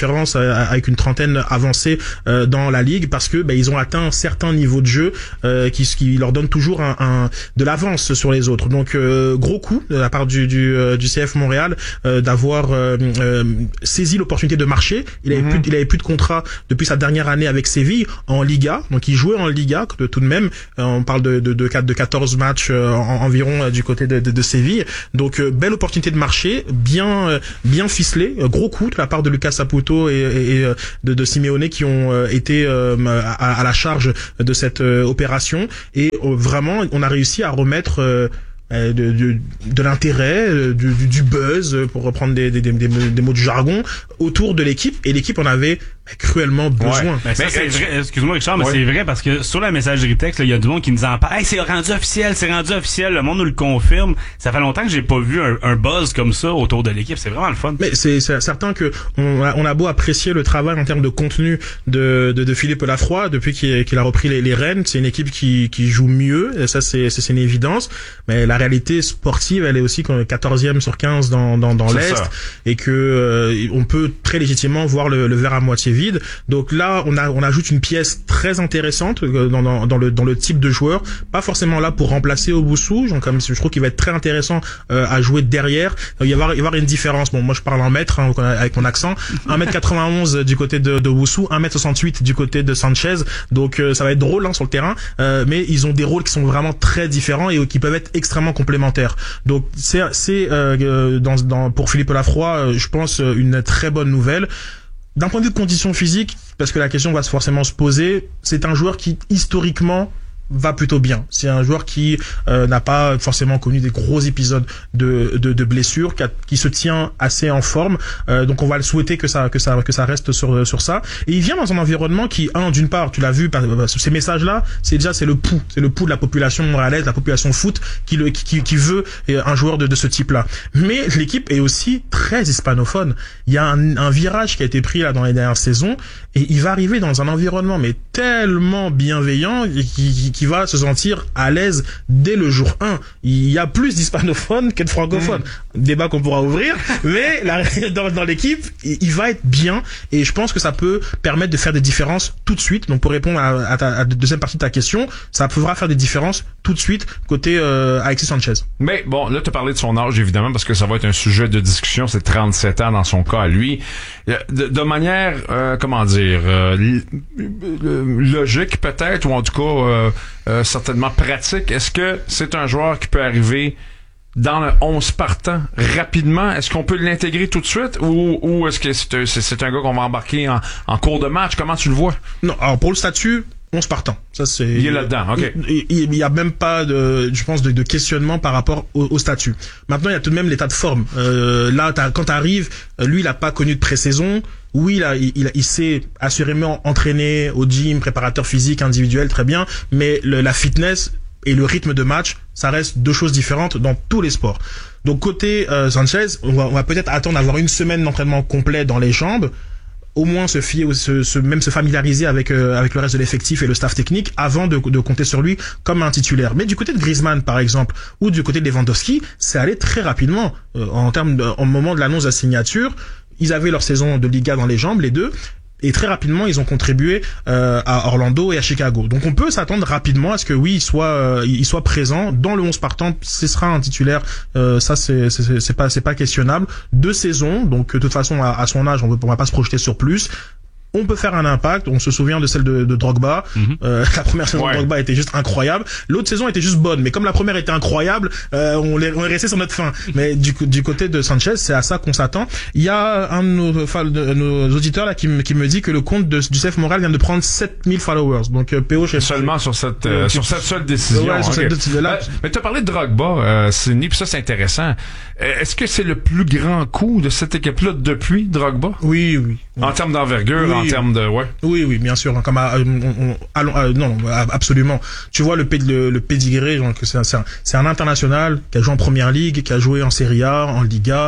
différence euh, avec une trentaine avancée euh, dans la ligue parce que ben, ils ont atteint un certain niveau de jeu euh, qui, qui leur donne toujours un, un de l'avance sur les autres. Donc euh, gros coup de la part du du, euh, du C F Montréal euh, d'avoir euh, euh, saisi l'opportunité de marcher. Il avait mm-hmm. plus il avait plus de contrat depuis sa dernière année avec Séville en Liga. Donc il jouait en Liga de, tout de même. Euh, on parle de de de, de quatorze matchs euh, en, environ euh, du côté de de, de Séville. Donc euh, belle opportunité de marcher, bien euh, bien ficelé, euh, gros coup de la part de Lucas Saputo et, et, et de, de Simeone qui ont euh, été euh, à, à la charge de cette euh, opération et euh, vraiment on a réussi à remettre euh, de, de, de l'intérêt, du, du buzz, pour reprendre des, des, des, des mots du jargon, autour de l'équipe. Et l'équipe en avait cruellement besoin. Ouais. Mais ça, mais c'est vrai. Excuse-moi, Richard, mais ouais. c'est vrai parce que sur la messagerie texte, il y a du monde qui nous en parle. Hey, c'est rendu officiel, c'est rendu officiel. Le monde nous le confirme. Ça fait longtemps que j'ai pas vu un, un buzz comme ça autour de l'équipe. C'est vraiment le fun. Mais c'est, c'est certain que on a, on a beau apprécier le travail en termes de contenu de, de, de Philippe Lafroy depuis qu'il, qu'il a repris les, les rênes. C'est une équipe qui, qui joue mieux. Et ça, c'est, c'est une évidence. Mais la réalité sportive, elle est aussi qu'on est quatorzième sur quinze dans, dans, dans l'Est. Ça. Et que euh, on peut très légitimement voir le, le verre à moitié vide. Donc là, on a, on ajoute une pièce très intéressante dans, dans, dans le, dans le type de joueur. Pas forcément là pour remplacer Owusu. Donc, comme je trouve qu'il va être très intéressant euh, à jouer derrière. Donc, il va y avoir, il va y avoir une différence. Bon, moi, je parle en mètres, hein, avec mon accent. un mètre quatre-vingt-onze du côté de, de Owusu, un mètre soixante-huit du côté de Sanchez. Donc, euh, ça va être drôle, hein, sur le terrain. Euh, mais ils ont des rôles qui sont vraiment très différents et qui peuvent être extrêmement complémentaires. Donc, c'est, c'est, euh, dans, dans, pour Philippe Lafroy, je pense, une très bonne nouvelle. D'un point de vue de conditions physiques, parce que la question va forcément se poser, c'est un joueur qui, historiquement, va plutôt bien. C'est un joueur qui euh, n'a pas forcément connu des gros épisodes de de, de blessures, qui, a, qui se tient assez en forme. Euh, donc on va le souhaiter que ça que ça que ça reste sur sur ça. Et il vient dans un environnement qui, un, d'une part, tu l'as vu, par, par, ces messages-là, c'est déjà c'est le pouls, c'est le pouls de la population montréalaise, la population foot qui le qui qui veut un joueur de de ce type-là. Mais l'équipe est aussi très hispanophone. Il y a un, un virage qui a été pris là dans les dernières saisons et il va arriver dans un environnement mais tellement bienveillant qui, qui qui va se sentir à l'aise dès le jour un. Il y a plus d'hispanophones que de francophones. Mmh. Débat qu'on pourra ouvrir, mais la, dans, dans l'équipe, il, il va être bien et je pense que ça peut permettre de faire des différences tout de suite. Donc pour répondre à, à, ta, à la deuxième partie de ta question, ça pourra faire des différences tout de suite côté euh, Alexis Sanchez. Mais bon, là tu as parlé de son âge évidemment parce que ça va être un sujet de discussion. C'est trente-sept ans dans son cas à lui. De, de manière, euh, comment dire, euh, logique peut-être, ou en tout cas euh, euh, certainement pratique, est-ce que c'est un joueur qui peut arriver dans le onze partant rapidement? Est-ce qu'on peut l'intégrer tout de suite ou, ou est-ce que c'est un, c'est, c'est un gars qu'on va embarquer en, en cours de match? Comment tu le vois? Non, alors pour le statut, onze partants. Ça, c'est, il est là-dedans, ok. Il, il y a même pas de, je pense, de, de questionnement par rapport au, au statut. Maintenant, il y a tout de même l'état de forme. Euh, là, t'as, quand t'arrives, lui, il a pas connu de pré-saison. Oui, là, il, il, il s'est assurément entraîné au gym, préparateur physique, individuel, très bien. Mais le, la fitness et le rythme de match, ça reste deux choses différentes dans tous les sports. Donc, côté euh, Sanchez, on va, on va peut-être attendre d'avoir une semaine d'entraînement complet dans les jambes. Au moins se fier, se, se, même se familiariser avec euh, avec le reste de l'effectif et le staff technique avant de, de compter sur lui comme un titulaire. Mais du côté de Griezmann, par exemple, ou du côté de Lewandowski, c'est allé très rapidement euh, en termes de, au moment de l'annonce de la signature. Ils avaient leur saison de Liga dans les jambes, les deux. Et très rapidement, ils ont contribué euh, à Orlando et à Chicago. Donc on peut s'attendre rapidement à ce que oui, il soit, euh, il soit présent dans le onze partant. Ce sera un titulaire. Euh, ça, c'est, c'est, c'est pas, c'est pas questionnable. Deux saisons, donc de toute façon, à, à son âge, on ne va pas se projeter sur plus. On peut faire un impact. On se souvient de celle de, de Drogba. Mm-hmm. Euh, la première saison ouais. de Drogba était juste incroyable. L'autre saison était juste bonne. Mais comme la première était incroyable, euh, on, est, on est resté sur notre fin. Mais du, du côté de Sanchez, c'est à ça qu'on s'attend. Il y a un de nos, de nos auditeurs là qui, me, qui me dit que le compte de, du C F Montréal vient de prendre sept mille followers. Donc euh, P O, je sais seulement sur cette euh, sur cette seule décision. Ouais, sur okay. cette, là, mais tu as parlé de Drogba, euh, Sidney, puis ça c'est intéressant. Est-ce que c'est le plus grand coup de cette équipe-là depuis Drogba? Oui, oui. En oui. termes d'envergure, oui, en termes de ouais. Oui, oui, bien sûr. Comme à, on, on, allons, à, non, absolument. Tu vois le le, le pédigré, genre que c'est un, c'est un c'est un international qui a joué en Première Ligue, qui a joué en Serie A, en Liga.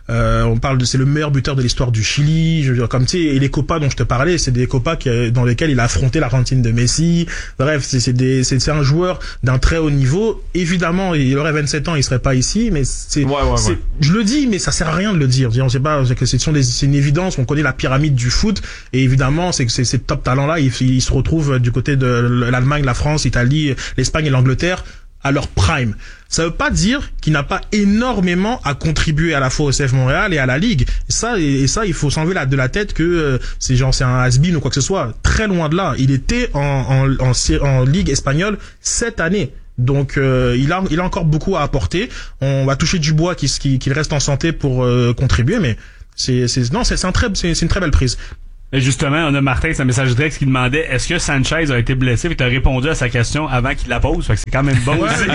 Euh, on parle de, c'est le meilleur buteur de l'histoire du Chili. Je veux dire, comme tu sais, et les Copas dont je te parlais, c'est des Copas qui, dans lesquels il a affronté l'Argentine de Messi. Bref, c'est, c'est des, c'est, c'est un joueur d'un très haut niveau. Évidemment, il aurait vingt-sept ans, il serait pas ici, mais c'est, ouais, ouais, c'est ouais. je le dis, mais ça sert à rien de le dire. On sait pas, c'est que ce sont des, c'est une évidence. On connaît la pyramide du foot, et évidemment, c'est que ces, ces top talents-là, ils, ils se retrouvent du côté de l'Allemagne, la France, l'Italie, l'Espagne et l'Angleterre à leur prime. Ça veut pas dire qu'il n'a pas énormément à contribuer à la fois au C F Montréal et à la Ligue. Et ça, et, et ça, il faut s'enlever la, de la tête que euh, c'est genre c'est un has-been ou quoi que ce soit. Très loin de là. Il était en, en, en, en Ligue espagnole cette année. Donc euh, il a il a encore beaucoup à apporter. On va toucher du bois qu'il qu'il, qu'il reste en santé pour euh, contribuer, mais c'est c'est non c'est c'est un très c'est, c'est une très belle prise. Et justement, on a Martin, c'est un message direct qui demandait est-ce que Sanchez a été blessé, puis tu as répondu à sa question avant qu'il la pose, fait que c'est quand même bon Ouais. aussi.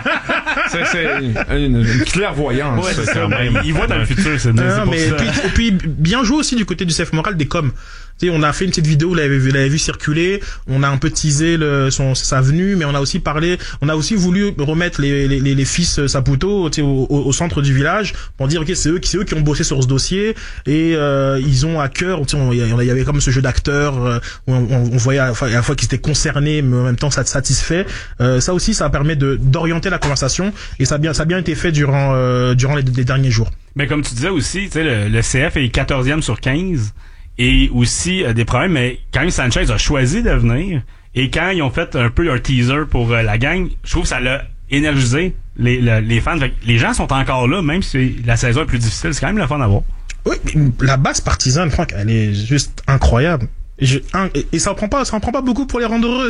c'est, c'est une, une clairvoyance. Ouais, c'est ça, quand même. il voit dans le futur, c'est, Non, c'est pour mais ça. puis, et puis bien joué aussi du côté du C F Montréal des coms. Tu sais, on a fait une petite vidéo, vous l'avez vu, vous l'avez vu circuler. On a un peu teasé le, son, sa venue, mais on a aussi parlé, on a aussi voulu remettre les, les, les, les fils Saputo, tu sais, au, au, au centre du village pour dire, ok, c'est eux qui, c'est eux qui ont bossé sur ce dossier et euh, ils ont à cœur, tu sais, on- il y avait comme ce jeu d'acteurs euh, où on, on voyait à la fois, à la fois qu'ils étaient concernés, mais en même temps ça satisfait. Euh, ça aussi, ça permet de d'orienter la conversation et ça a bien, ça a bien été fait durant euh, durant les, les derniers jours. Mais comme tu disais aussi, tu sais, le, le C F est quatorzième sur quinze et aussi euh, des problèmes, mais quand même Sanchez a choisi de venir et quand ils ont fait un peu un teaser pour euh, la gang, je trouve que ça l'a énergisé les, le- les fans. Fait que les gens sont encore là, même si la saison est plus difficile, c'est quand même le fun à voir. Oui, mais la base partisane, Franck, elle est juste incroyable. Et, je, un, et, et ça en prend pas, ça en prend pas beaucoup pour les rendre heureux.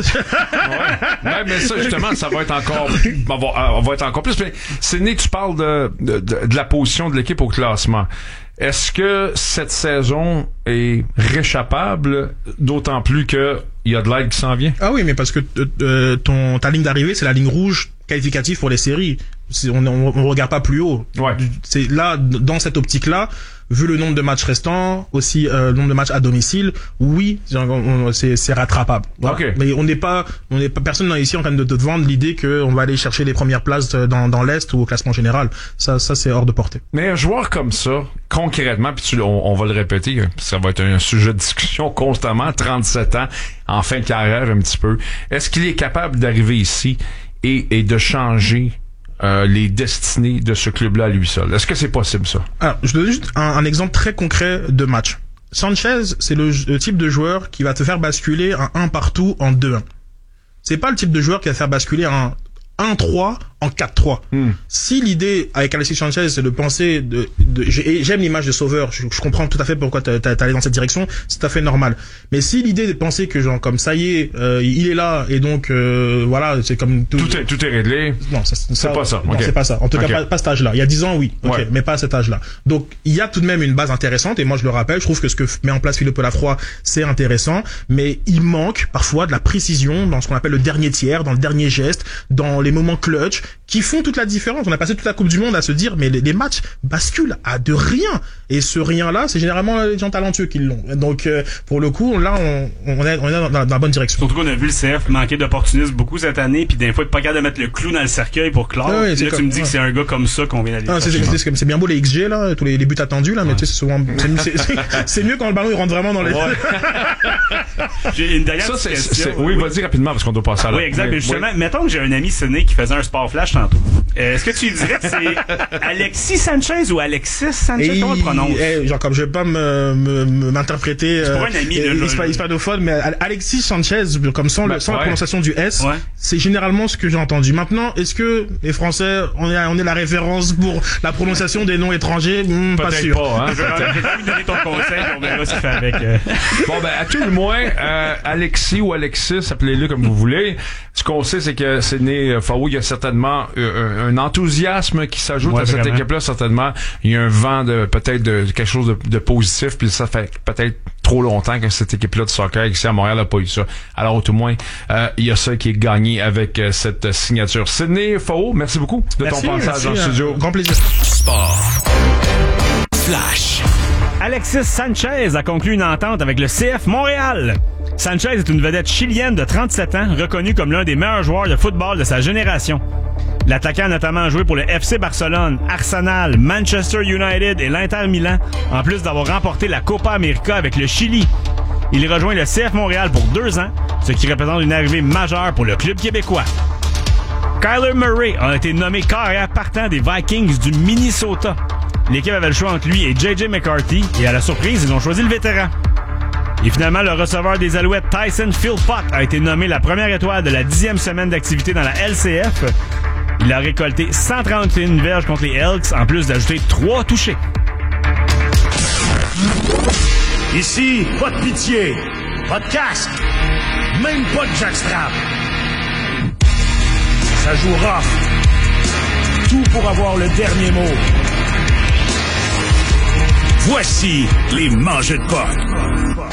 Ouais. Ouais, mais ça, justement, ça va être encore, on va, on va être encore plus. Mais, Sidney, tu parles de, de, de, de la position de l'équipe au classement. Est-ce que cette saison est réchappable, d'autant plus que il y a de l'aide qui s'en vient? Ah oui, mais parce que euh, euh, ton ta ligne d'arrivée, c'est la ligne rouge qualificative pour les séries. C'est, on, on, on regarde pas plus haut. Ouais. C'est là, dans cette optique-là, vu le nombre de matchs restants, aussi euh, le nombre de matchs à domicile, oui, genre, on- on- c'est, c'est rattrapable. Voilà. Ok. Mais on n'est pas, on n'est pas personne n'est ici en train de te vendre l'idée qu'on va aller chercher les premières places dans, dans l'est ou au classement général. Ça, ça c'est hors de portée. Mais un joueur comme ça, concrètement, puis tu, on, on va le répéter, ça va être un sujet de discussion constamment, trente-sept ans, en fin de carrière un petit peu. Est-ce qu'il est capable d'arriver ici et, et de changer euh, les destinées de ce club-là à lui seul? Est-ce que c'est possible, ça? Alors, je donne juste un, un exemple très concret de match. Sanchez, c'est le, le type de joueur qui va te faire basculer un un partout en deux un. C'est pas le type de joueur qui va te faire basculer un un trois en quatre trois. Hmm. Si l'idée avec Alexis Sanchez c'est de penser de, de j'ai- j'aime l'image de sauveur, je, je comprends tout à fait pourquoi t'as, t'as, t'as allé dans cette direction, c'est tout à fait normal. Mais si l'idée est de penser que genre comme ça y est, euh, il est là et donc euh, voilà, c'est comme tout, Tout est, tout est réglé. non, ça, ça- C'est pas ça, Non, ok. c'est pas ça. En tout Ok. cas, pas, pas cet âge-là. Il y a dix ans, oui. Ok, Ouais. mais pas à cet âge-là. Donc, il y a tout de même une base intéressante. Et moi, je le rappelle, je trouve que ce que met en place Philippe Lafroy, c'est intéressant. Mais il manque parfois de la précision dans ce qu'on appelle le dernier tiers, dans le dernier geste, dans les moments clutch, qui font toute la différence. On a passé toute la Coupe du Monde à se dire, mais les, les matchs basculent à de rien. Et ce rien-là, c'est généralement les gens talentueux qui l'ont. Donc, euh, pour le coup, là, on, on est, on est dans, dans la bonne direction. Surtout qu'on a vu le C F manquer d'opportunisme beaucoup cette année, puis des fois, il est pas capable de mettre le clou dans le cercueil pour clore. Ouais, ouais, Puis c'est là, tu comme- me dis ouais. que c'est un gars comme ça qu'on vient d'aller Ah, c'est, chercher. c'est, c'est, c'est bien beau les X G là, tous les, les buts attendus là, mais tu sais c'est souvent c'est, c'est, c'est, c'est mieux quand le ballon il rentre vraiment dans les. J'ai une dernière Ça, c'est, question. c'est- oui, vas-y rapidement parce qu'on doit passer à la. Oui, exact. Mais- Mais justement, oui. mettons que j'ai un ami Sidney qui faisait un sport flash tantôt. Euh, Est-ce que tu lui dirais que c'est Alexis Sanchez ou Alexis Sanchez? Comment on le prononce? Eh, genre comme je vais pas me, me, me- m'interpréter pour un ami, euh, là, hispa- là. hispanophone, mais Al- Alexis Sanchez comme sans, Bah, le, sans la ouais. prononciation du S, Ouais. c'est généralement ce que j'ai entendu. Maintenant, est-ce que les Français on est on est la référence pour la prononciation des noms étrangers? Hmm, pas Peut-être sûr. pas, hein? Je vais je vais quand même donner ton conseil, puis on verra ce qu'il fait avec. euh. Bon, ben, à tout le moins, euh, Alexis ou Alexis, appelez-le comme vous voulez. Ce qu'on sait, c'est que c'est né, Faou, il y a certainement euh, un, un enthousiasme qui s'ajoute Ouais, à cette vraiment. équipe-là, certainement. Il y a un vent de, peut-être, de quelque chose de, de positif, puis ça fait peut-être trop longtemps que cette équipe-là de soccer ici à Montréal n'a pas eu ça. Alors, au tout moins, euh, il y a ça qui est gagné avec euh, cette signature. Sidney Faou, merci beaucoup de Merci, ton passage merci, dans le euh, studio. Grand plaisir. Sport. Flash. Alexis Sanchez a conclu une entente avec le C F Montréal. Sanchez est une vedette chilienne de trente-sept ans, reconnue comme l'un des meilleurs joueurs de football de sa génération. L'attaquant a notamment joué pour le F C Barcelone, Arsenal, Manchester United et l'Inter Milan, en plus d'avoir remporté la Copa América avec le Chili. Il rejoint le C F Montréal pour deux ans, ce qui représente une arrivée majeure pour le club québécois. Kyler Murray a été nommé carrière partant des Vikings du Minnesota. L'équipe avait le choix entre lui et J J McCarthy, et à la surprise, ils ont choisi le vétéran. Et finalement, le receveur des Alouettes, Tyson Philpott, a été nommé la première étoile de la dixième semaine d'activité dans la L C F. Il a récolté cent trente et une verges contre les Elks, en plus d'ajouter trois touchés. Ici, pas de pitié, pas de casque, même pas de jackstrap. Ça joue rough. Tout pour avoir le dernier mot. Voici les mangeux de porc.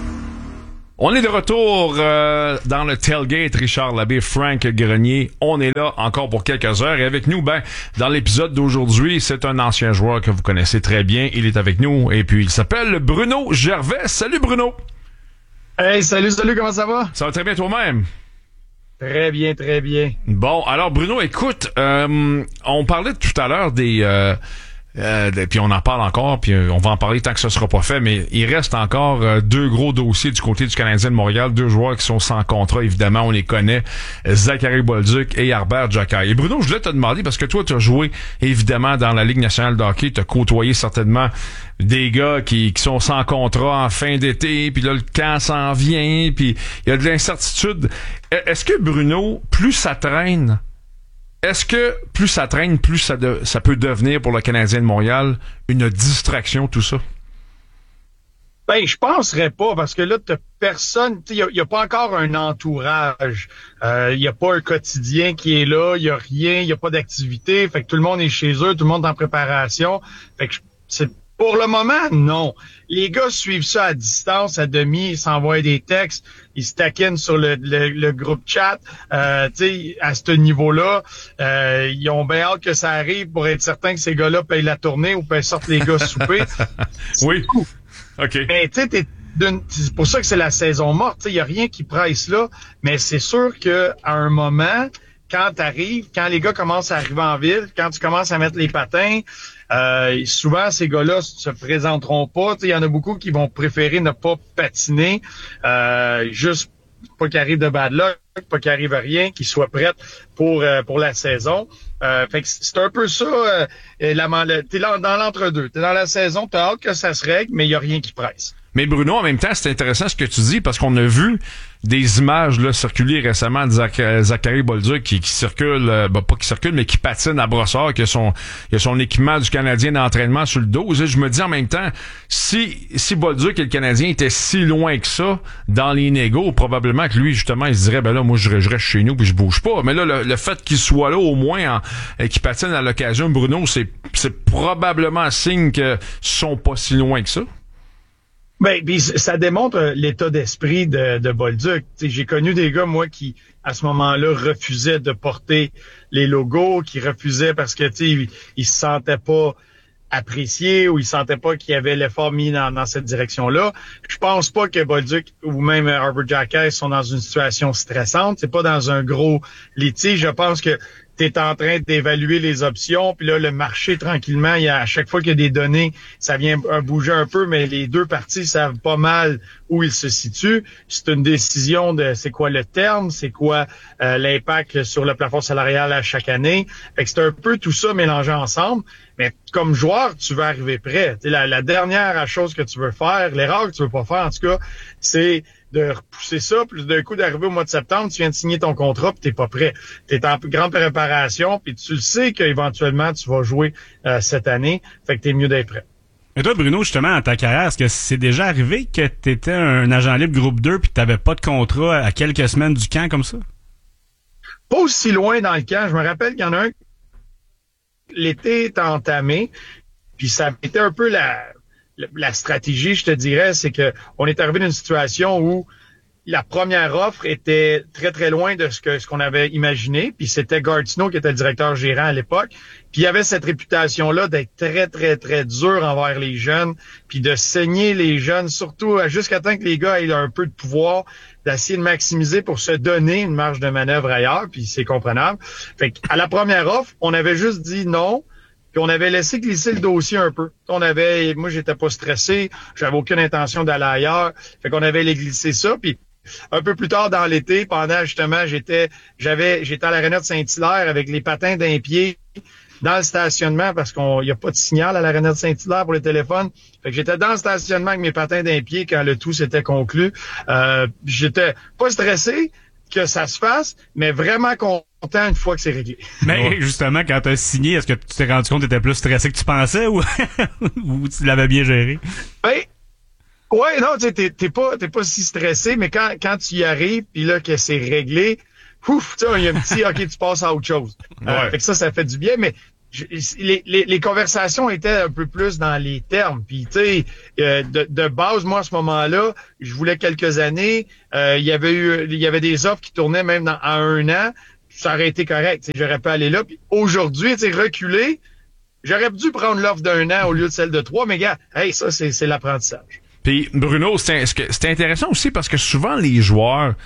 On est de retour euh, dans le tailgate, Richard Labbé, Frank Grenier. On est là encore pour quelques heures. Et avec nous, ben, dans l'épisode d'aujourd'hui, c'est un ancien joueur que vous connaissez très bien. Il est avec nous et puis il s'appelle Bruno Gervais. Salut Bruno! Hey, salut, salut, comment ça va? Ça va très bien toi-même? Très bien, très bien. Bon, alors Bruno, écoute, euh, on parlait tout à l'heure des... Euh, Euh, puis on en parle encore, puis on va en parler tant que ce sera pas fait, mais il reste encore euh, deux gros dossiers du côté du Canadien de Montréal, deux joueurs qui sont sans contrat, évidemment, on les connaît, Zachary Bolduc et Herbert Giaccai. Et Bruno, je voulais te demander, parce que toi, tu as joué, évidemment, dans la Ligue nationale de hockey, tu as côtoyé certainement des gars qui, qui sont sans contrat en fin d'été, puis là, le camp s'en vient, puis il y a de l'incertitude. Est-ce que, Bruno, plus ça traîne, est-ce que plus ça traîne, plus ça, de, ça peut devenir pour le Canadien de Montréal une distraction, tout ça? Ben, je penserais pas, parce que là, t'as personne, il y a, y a pas encore un entourage, il euh, y a pas un quotidien qui est là, il y a rien, il y a pas d'activité, fait que tout le monde est chez eux, tout le monde est en préparation, fait que c'est pour le moment, non. Les gars suivent ça à distance, à demi, ils s'envoient des textes, ils se taquinent sur le, le, le groupe chat. Euh, tu sais, à ce niveau-là, euh, ils ont bien hâte que ça arrive pour être certain que ces gars-là payent la tournée ou payent sortent les gars souper. Oui. Tout. OK. Mais tu sais, c'est pour ça que c'est la saison morte. Il y a rien qui presse là, mais c'est sûr que à un moment, quand t'arrives, quand les gars commencent à arriver en ville, quand tu commences à mettre les patins, euh, souvent ces gars-là se présenteront pas. Il y en a beaucoup qui vont préférer ne pas patiner, euh, juste pas qu'il arrive de bad luck, pas qu'il arrive à rien, qu'ils soient prêts pour euh, pour la saison. Euh, fait que c'est un peu ça. Euh, la, t'es là, dans l'entre-deux. T'es dans la saison, t'as hâte que ça se règle, mais il y a rien qui presse. Mais Bruno, en même temps, c'est intéressant ce que tu dis parce qu'on a vu des images là circuler récemment de Zach, Zachary Bolduc qui, qui circule, euh, bah, pas qui circule, mais qui patine à brossard, qui a son, qui a son équipement du Canadien d'entraînement sur le dos. Et je me dis en même temps, si si Bolduc et le Canadien étaient si loin que ça dans les négos, probablement que lui justement il se dirait ben là moi je, je reste chez nous puis je bouge pas. Mais là le, le fait qu'il soit là au moins et qu'il patine à l'occasion, Bruno, c'est c'est probablement un signe qu'ils sont pas si loin que ça. Ben, puis ça démontre l'état d'esprit de, de Bolduc. T'sais, j'ai connu des gars, moi, qui, à ce moment-là, refusaient de porter les logos, qui refusaient parce que, tu sais, ils, ils se sentaient pas appréciés ou ils sentaient pas qu'il y avait l'effort mis dans, dans cette direction-là. Je pense pas que Bolduc ou même Herbert Giaccai sont dans une situation stressante. C'est pas dans un gros litige. Je pense que tu es en train d'évaluer les options, puis là, le marché, tranquillement, il y a, à chaque fois qu'il y a des données, ça vient bouger un peu, mais les deux parties savent pas mal où ils se situent. C'est une décision de c'est quoi le terme, c'est quoi euh, l'impact sur le plafond salarial à chaque année. Fait que c'est un peu tout ça mélangé ensemble. Mais comme joueur, tu veux arriver prêt. La, la dernière chose que tu veux faire, l'erreur que tu veux pas faire, en tout cas, c'est de repousser ça, puis d'un coup d'arriver au mois de septembre, tu viens de signer ton contrat, puis t'es pas prêt. T'es en grande préparation, puis tu le sais qu'éventuellement tu vas jouer euh, cette année, fait que t'es mieux d'être prêt. Et toi, Bruno, justement, en ta carrière, est-ce que c'est déjà arrivé que t'étais un agent libre groupe deux puis que t'avais pas de contrat à quelques semaines du camp comme ça? Pas aussi loin dans le camp. Je me rappelle qu'il y en a un, l'été est entamé, puis ça était un peu la... La stratégie, je te dirais, c'est que on est arrivé dans une situation où la première offre était très, très loin de ce que ce qu'on avait imaginé. Puis c'était Gatineau qui était le directeur gérant à l'époque. Puis il y avait cette réputation-là d'être très, très, très dur envers les jeunes, puis de saigner les jeunes, surtout jusqu'à temps que les gars aient un peu de pouvoir, d'essayer de maximiser pour se donner une marge de manœuvre ailleurs, puis c'est comprenable. Fait qu'à la première offre, on avait juste dit non. Puis on avait laissé glisser le dossier un peu. On avait, moi j'étais pas stressé, j'avais aucune intention d'aller ailleurs. Fait qu'on avait glissé ça. Puis un peu plus tard dans l'été, pendant justement, j'étais, j'avais, j'étais à l'aréna de Saint-Hilaire avec les patins d'un pied dans le stationnement parce qu'on y a pas de signal à l'aréna de Saint-Hilaire pour le téléphone. Fait que j'étais dans le stationnement avec mes patins d'un pied quand le tout s'était conclu. Euh, j'étais pas stressé que ça se fasse, mais vraiment content une fois que c'est réglé. Mais ouais. Justement, quand tu as signé, est-ce que tu t'es rendu compte que tu étais plus stressé que tu pensais ou, ou tu l'avais bien géré? Ben, ouais, non, tu sais, t'es, t'es pas, t'es pas si stressé, mais quand, quand tu y arrives, puis là, que c'est réglé, ouf, tu sais, il y a un petit, OK, tu passes à autre chose. Ouais. Euh, fait que ça, ça fait du bien, mais je, les, les, les conversations étaient un peu plus dans les termes. Puis, tu sais, euh, de, de base, moi, à ce moment-là, je voulais quelques années. Euh, il y avait eu, il y avait des offres qui tournaient même dans, à un an. Ça aurait été correct. J'aurais pu aller là. Puis aujourd'hui, tu sais, reculer, j'aurais dû prendre l'offre d'un an au lieu de celle de trois. Mais gars, hey, ça, c'est, c'est l'apprentissage. Puis, Bruno, c'est, c'est intéressant aussi parce que souvent, les joueurs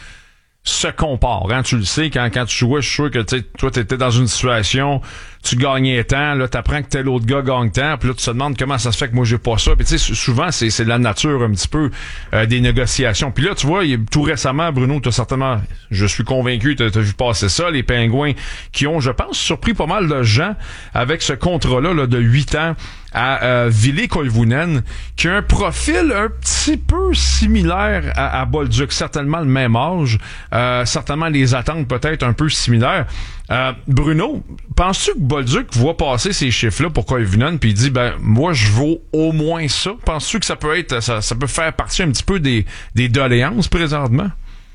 se comparent, hein, tu le sais, quand, quand tu jouais, je suis sûr que, tu sais, toi, t'étais dans une situation, tu gagnais tant, là, t'apprends que tel autre gars gagne tant, puis là, tu te demandes comment ça se fait que moi, j'ai pas ça, puis tu sais, souvent, c'est, c'est la nature, un petit peu, euh, des négociations. Puis là, tu vois, il, tout récemment, Bruno, t'as certainement, je suis convaincu, t'as, t'as vu passer ça, les Pingouins qui ont, je pense, surpris pas mal de gens avec ce contrat-là, là, de huit ans, à euh, Ville Koivunen, qui a un profil un petit peu similaire à, à Bolduc, certainement le même âge, euh, certainement les attentes peut-être un peu similaires. Euh, Bruno, penses-tu que Bolduc voit passer ces chiffres-là pour Koivunen puis il dit ben moi je vaux au moins ça? Penses-tu que ça peut être ça, ça peut faire partie un petit peu des, des doléances présentement?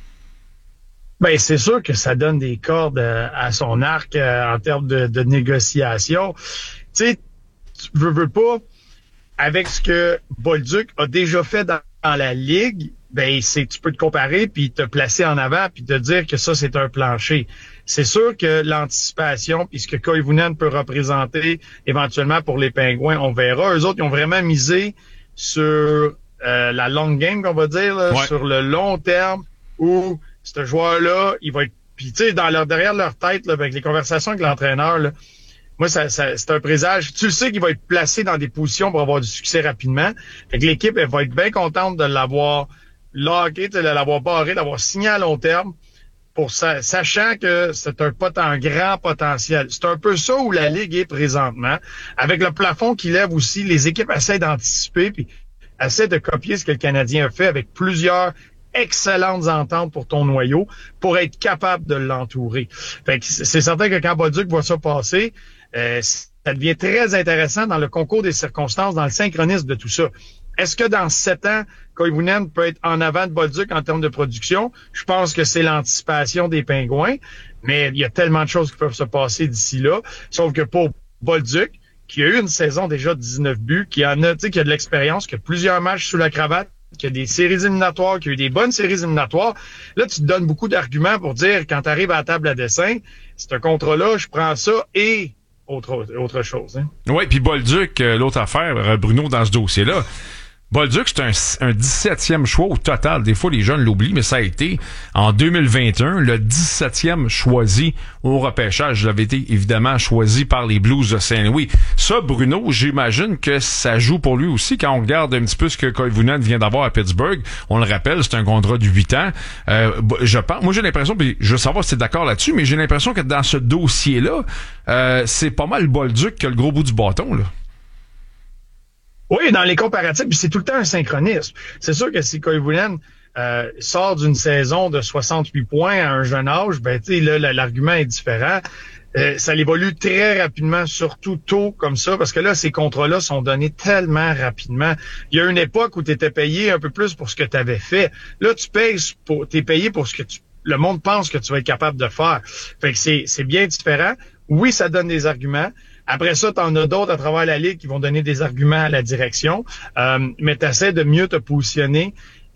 Ben c'est sûr que ça donne des cordes euh, à son arc euh, en termes de, de négociation. Tu sais, tu veux, veux pas, avec ce que Bolduc a déjà fait dans, dans la Ligue, ben c'est tu peux te comparer puis te placer en avant puis te dire que ça, c'est un plancher. C'est sûr que l'anticipation puis ce que Koivunen peut représenter éventuellement pour les Pingouins, on verra. Eux autres, ils ont vraiment misé sur euh, la long game, qu'on va dire, là, ouais. Sur le long terme où ce joueur-là, il va être... Puis tu sais, dans leur derrière leur tête, là, avec les conversations avec l'entraîneur, là, moi, ça, ça, c'est un présage. Tu le sais qu'il va être placé dans des positions pour avoir du succès rapidement. Fait que l'équipe, elle va être bien contente de l'avoir locké, de l'avoir barré, d'avoir signé à long terme, pour ça, sachant que c'est un, pot, un grand potentiel. C'est un peu ça où la Ligue est présentement. Avec le plafond qui lève aussi, les équipes essaient d'anticiper puis essaient de copier ce que le Canadien a fait avec plusieurs excellentes ententes pour ton noyau pour être capable de l'entourer. Fait que c'est certain que quand Bolduc voit ça passer, euh, ça devient très intéressant dans le concours des circonstances, dans le synchronisme de tout ça. Est-ce que dans sept ans, Koivunen peut être en avant de Bolduc en termes de production? Je pense que c'est l'anticipation des Pingouins, mais il y a tellement de choses qui peuvent se passer d'ici là. Sauf que pour Bolduc, qui a eu une saison déjà de dix-neuf buts, qui en a, tu sais, qui a de l'expérience, qui a plusieurs matchs sous la cravate, qui a des séries éliminatoires, qui a eu des bonnes séries éliminatoires, là, tu te donnes beaucoup d'arguments pour dire, quand tu arrives à la table à dessin, c'est un contrat-là, je prends ça et autre, autre chose. Hein. Oui, puis Bolduc, euh, l'autre affaire, Bruno, dans ce dossier-là, Bolduc, c'est un, un dix-septième choix au total. Des fois, les jeunes l'oublient, mais ça a été, en deux mille vingt et un, le dix-septième choisi au repêchage. J'avais été, évidemment, choisi par les Blues de Saint-Louis. Ça, Bruno, j'imagine que ça joue pour lui aussi. Quand on regarde un petit peu ce que Koivunen vient d'avoir à Pittsburgh, on le rappelle, c'est un contrat de huit ans. Euh, je pense, moi, j'ai l'impression, puis je veux savoir si t'es d'accord là-dessus, mais j'ai l'impression que dans ce dossier-là, euh, c'est pas mal Bolduc qui a le gros bout du bâton, là. Oui, dans les comparatifs, puis c'est tout le temps un synchronisme. C'est sûr que si Koivunen euh, sort d'une saison de soixante-huit points à un jeune âge, ben tu sais là l'argument est différent. Euh, ça évolue très rapidement, surtout tôt comme ça, parce que là ces contrats-là sont donnés tellement rapidement. Il y a une époque où tu étais payé un peu plus pour ce que tu avais fait. Là tu payes pour, t'es payé pour ce que tu, le monde pense que tu vas être capable de faire. Fait que c'est c'est bien différent. Oui, ça donne des arguments. Après ça, tu en as d'autres à travers la Ligue qui vont donner des arguments à la direction, euh, mais tu essaies de mieux te positionner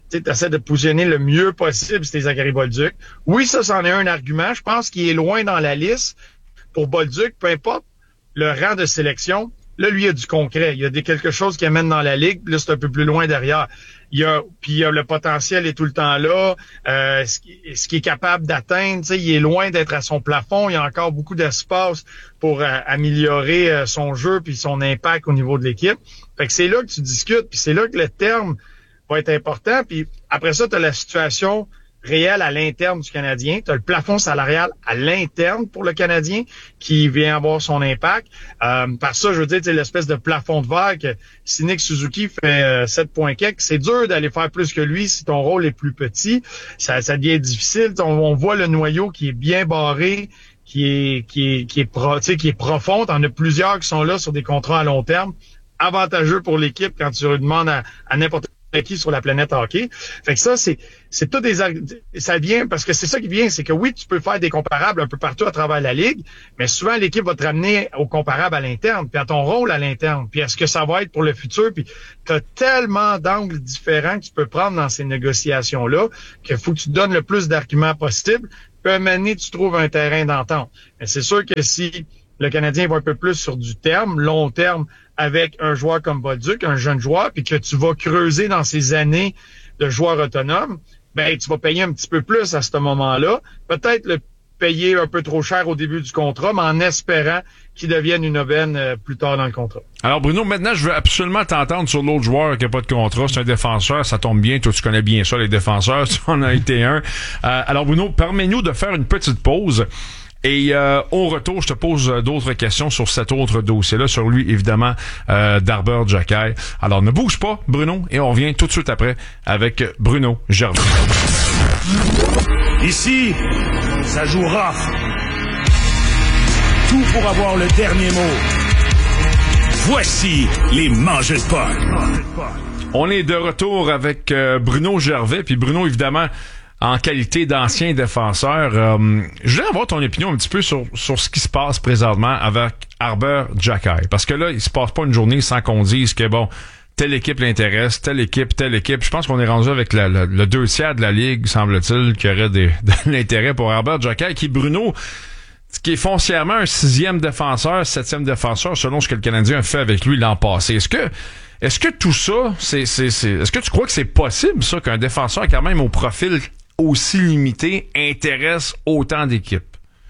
tu essaies de positionner le mieux possible si t'es Zachary Bolduc. Oui, ça, c'en est un argument. Je pense qu'il est loin dans la liste. Pour Bolduc, peu importe le rang de sélection, là, lui, il y a du concret. Il y a des, quelque chose qui amène dans la ligue. Là, c'est un peu plus loin derrière. Il y a, puis il y a le potentiel est tout le temps là. Euh, ce, qui, ce qui est capable d'atteindre, tu sais, il est loin d'être à son plafond. Il y a encore beaucoup d'espace pour euh, améliorer euh, son jeu puis son impact au niveau de l'équipe. Fait que c'est là que tu discutes, puis c'est là que le terme va être important. Puis après ça, tu as la situation réelle à l'interne du Canadien. Tu as le plafond salarial à l'interne pour le Canadien qui vient avoir son impact. Euh, par ça, je veux dire, c'est l'espèce de plafond de verre que si Nick Suzuki fait euh, sept points quelques, c'est dur d'aller faire plus que lui si ton rôle est plus petit. Ça, ça devient difficile. On, on voit le noyau qui est bien barré, qui est qui est qui est pro, qui est profond. T'en as plusieurs qui sont là sur des contrats à long terme, avantageux pour l'équipe quand tu demandes à, à n'importe qui sur la planète hockey. Fait que ça, c'est, c'est tout des, ça vient, parce que c'est ça qui vient, c'est que oui, tu peux faire des comparables un peu partout à travers la ligue, mais souvent l'équipe va te ramener au comparable à l'interne, puis à ton rôle à l'interne, puis est-ce que ça va être pour le futur, puis t'as tellement d'angles différents que tu peux prendre dans ces négociations-là, qu'il faut que tu donnes le plus d'arguments possible, puis à un moment donné, tu trouves un terrain d'entente. Mais c'est sûr que si le Canadien va un peu plus sur du terme, long terme, avec un joueur comme Bolduc, un jeune joueur, puis que tu vas creuser dans ces années de joueur autonome, ben tu vas payer un petit peu plus à ce moment-là. Peut-être le payer un peu trop cher au début du contrat, mais en espérant qu'il devienne une aubaine euh, plus tard dans le contrat. Alors Bruno, maintenant je veux absolument t'entendre sur l'autre joueur qui n'a pas de contrat. C'est un défenseur, ça tombe bien, toi tu connais bien ça, les défenseurs, tu en as été un. Euh, alors Bruno, permets-nous de faire une petite pause. Et euh, au retour, je te pose d'autres questions sur cet autre dossier-là, sur lui, évidemment, euh, d'Arber Xhekaj. Alors, ne bouge pas, Bruno, et on revient tout de suite après avec Bruno Gervais. Ici, ça joue rough. Tout pour avoir le dernier mot. Voici les mangeurs de puck. On est de retour avec euh, Bruno Gervais, puis Bruno, évidemment, en qualité d'ancien défenseur. Euh, je voulais avoir ton opinion un petit peu sur, sur ce qui se passe présentement avec Arber Xhekaj. Parce que là, il se passe pas une journée sans qu'on dise que, bon, telle équipe l'intéresse, telle équipe, telle équipe. Je pense qu'on est rendu avec la, la, le deux tiers de la Ligue, semble-t-il, qui aurait des, de l'intérêt pour Arber Xhekaj, qui, Bruno, qui est foncièrement un sixième défenseur, septième défenseur, selon ce que le Canadien a fait avec lui l'an passé. Est-ce que est-ce que tout ça, c'est, c'est, c'est est-ce que tu crois que c'est possible, ça, qu'un défenseur quand même au profil aussi limité intéresse autant d'équipes?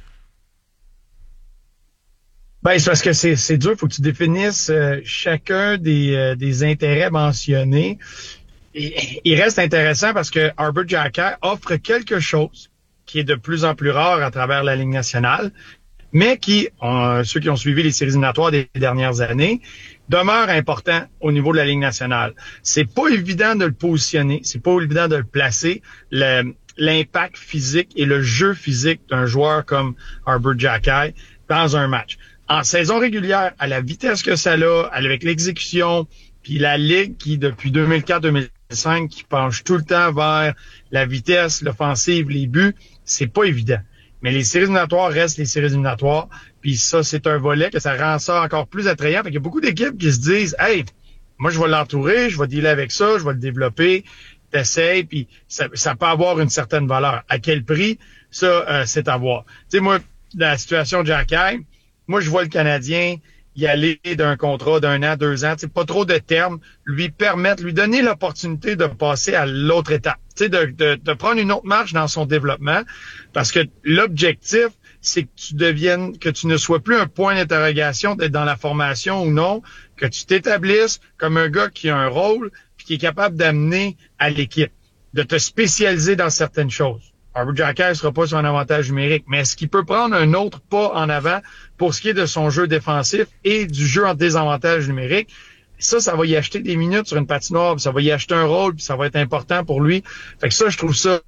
Ben, c'est parce que c'est, c'est dur. Il faut que tu définisses euh, chacun des, euh, des intérêts mentionnés. Et, il reste intéressant parce que Arber Xhekaj offre quelque chose qui est de plus en plus rare à travers la Ligue nationale, mais qui, euh, ceux qui ont suivi les séries éliminatoires des dernières années, demeure important au niveau de la Ligue nationale. C'est pas évident de le positionner, c'est pas évident de le placer, le, l'impact physique et le jeu physique d'un joueur comme Arber Xhekaj dans un match. En saison régulière, à la vitesse que ça a, avec l'exécution, puis la Ligue qui, depuis deux mille quatre deux mille cinq, qui penche tout le temps vers la vitesse, l'offensive, les buts, c'est pas évident. Mais les séries éliminatoires restent les séries éliminatoires. Puis ça, c'est un volet que ça rend ça encore plus attrayant. Fait qu'il y a beaucoup d'équipes qui se disent « Hey, moi, je vais l'entourer, je vais dealer avec ça, je vais le développer, t'essayes, puis ça, ça peut avoir une certaine valeur. À quel prix? Ça, euh, c'est à voir. » Tu sais, moi, la situation de Xhekaj, moi, je vois le Canadien y aller d'un contrat d'un an, deux ans, tu sais, pas trop de termes, lui permettre, lui donner l'opportunité de passer à l'autre étape, tu sais, de, de, de prendre une autre marche dans son développement, parce que l'objectif, c'est que tu deviennes, que tu ne sois plus un point d'interrogation d'être dans la formation ou non, que tu t'établisses comme un gars qui a un rôle puis qui est capable d'amener à l'équipe, de te spécialiser dans certaines choses. Arber Xhekaj ne sera pas sur un avantage numérique, mais est-ce qu'il peut prendre un autre pas en avant pour ce qui est de son jeu défensif et du jeu en désavantage numérique? Ça, ça va y acheter des minutes sur une patinoire, puis ça va y acheter un rôle, puis ça va être important pour lui. Fait que ça, je trouve ça...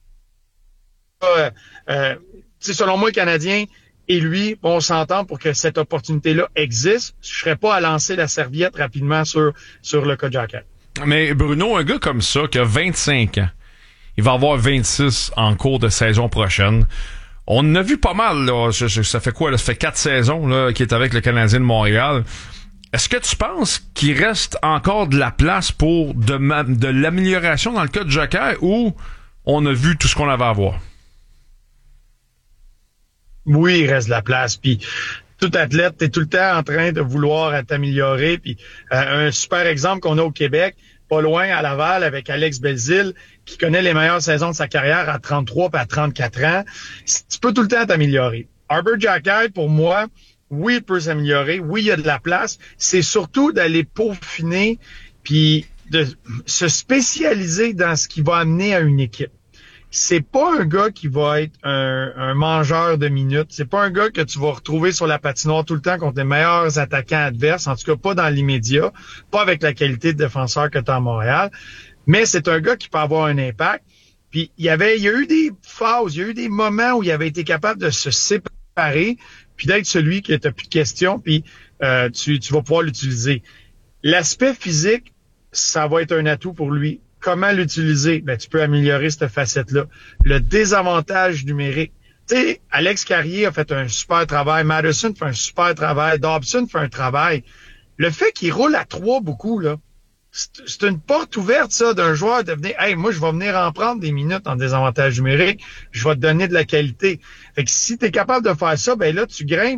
Euh, euh, selon moi, le Canadien et lui vont s'entendre pour que cette opportunité-là existe. Je ne serais pas à lancer la serviette rapidement sur, sur le cas de Xhekaj. Mais Bruno, un gars comme ça, qui a vingt-cinq ans, il va avoir vingt-six en cours de saison prochaine. On en a vu pas mal, là. Ça fait quoi, là? Ça fait quatre saisons, là, qu'il est avec le Canadien de Montréal. Est-ce que tu penses qu'il reste encore de la place pour de, ma- de l'amélioration dans le cas de Joker ou on a vu tout ce qu'on avait à voir? Oui, il reste de la place. Puis tout athlète, t'es tout le temps en train de vouloir t'améliorer. Puis euh, un super exemple qu'on a au Québec, pas loin à Laval, avec Alex Belzile, qui connaît les meilleures saisons de sa carrière à trente-trois puis à trente-quatre ans. Tu peux tout le temps t'améliorer. Arber Xhekaj, pour moi, oui, il peut s'améliorer. Oui, il y a de la place. C'est surtout d'aller peaufiner puis de se spécialiser dans ce qui va amener à une équipe. C'est pas un gars qui va être un, un mangeur de minutes. C'est pas un gars que tu vas retrouver sur la patinoire tout le temps contre les meilleurs attaquants adverses. En tout cas, pas dans l'immédiat. Pas avec la qualité de défenseur que tu as à Montréal. Mais c'est un gars qui peut avoir un impact. Puis, il y avait, il y a eu des phases, il y a eu des moments où il avait été capable de se séparer puis d'être celui qui n'a plus de questions, puis euh, tu, tu vas pouvoir l'utiliser. L'aspect physique, ça va être un atout pour lui. Comment l'utiliser? Ben, tu peux améliorer cette facette-là. Le désavantage numérique. Tu sais, Alex Carrier a fait un super travail. Madison fait un super travail. Dobson fait un travail. Le fait qu'il roule à trois beaucoup, là, c'est, c'est une porte ouverte, ça, d'un joueur de venir, hey, moi, je vais venir en prendre des minutes en désavantage numérique. Je vais te donner de la qualité. Fait que si tu es capable de faire ça, ben là, tu grimpes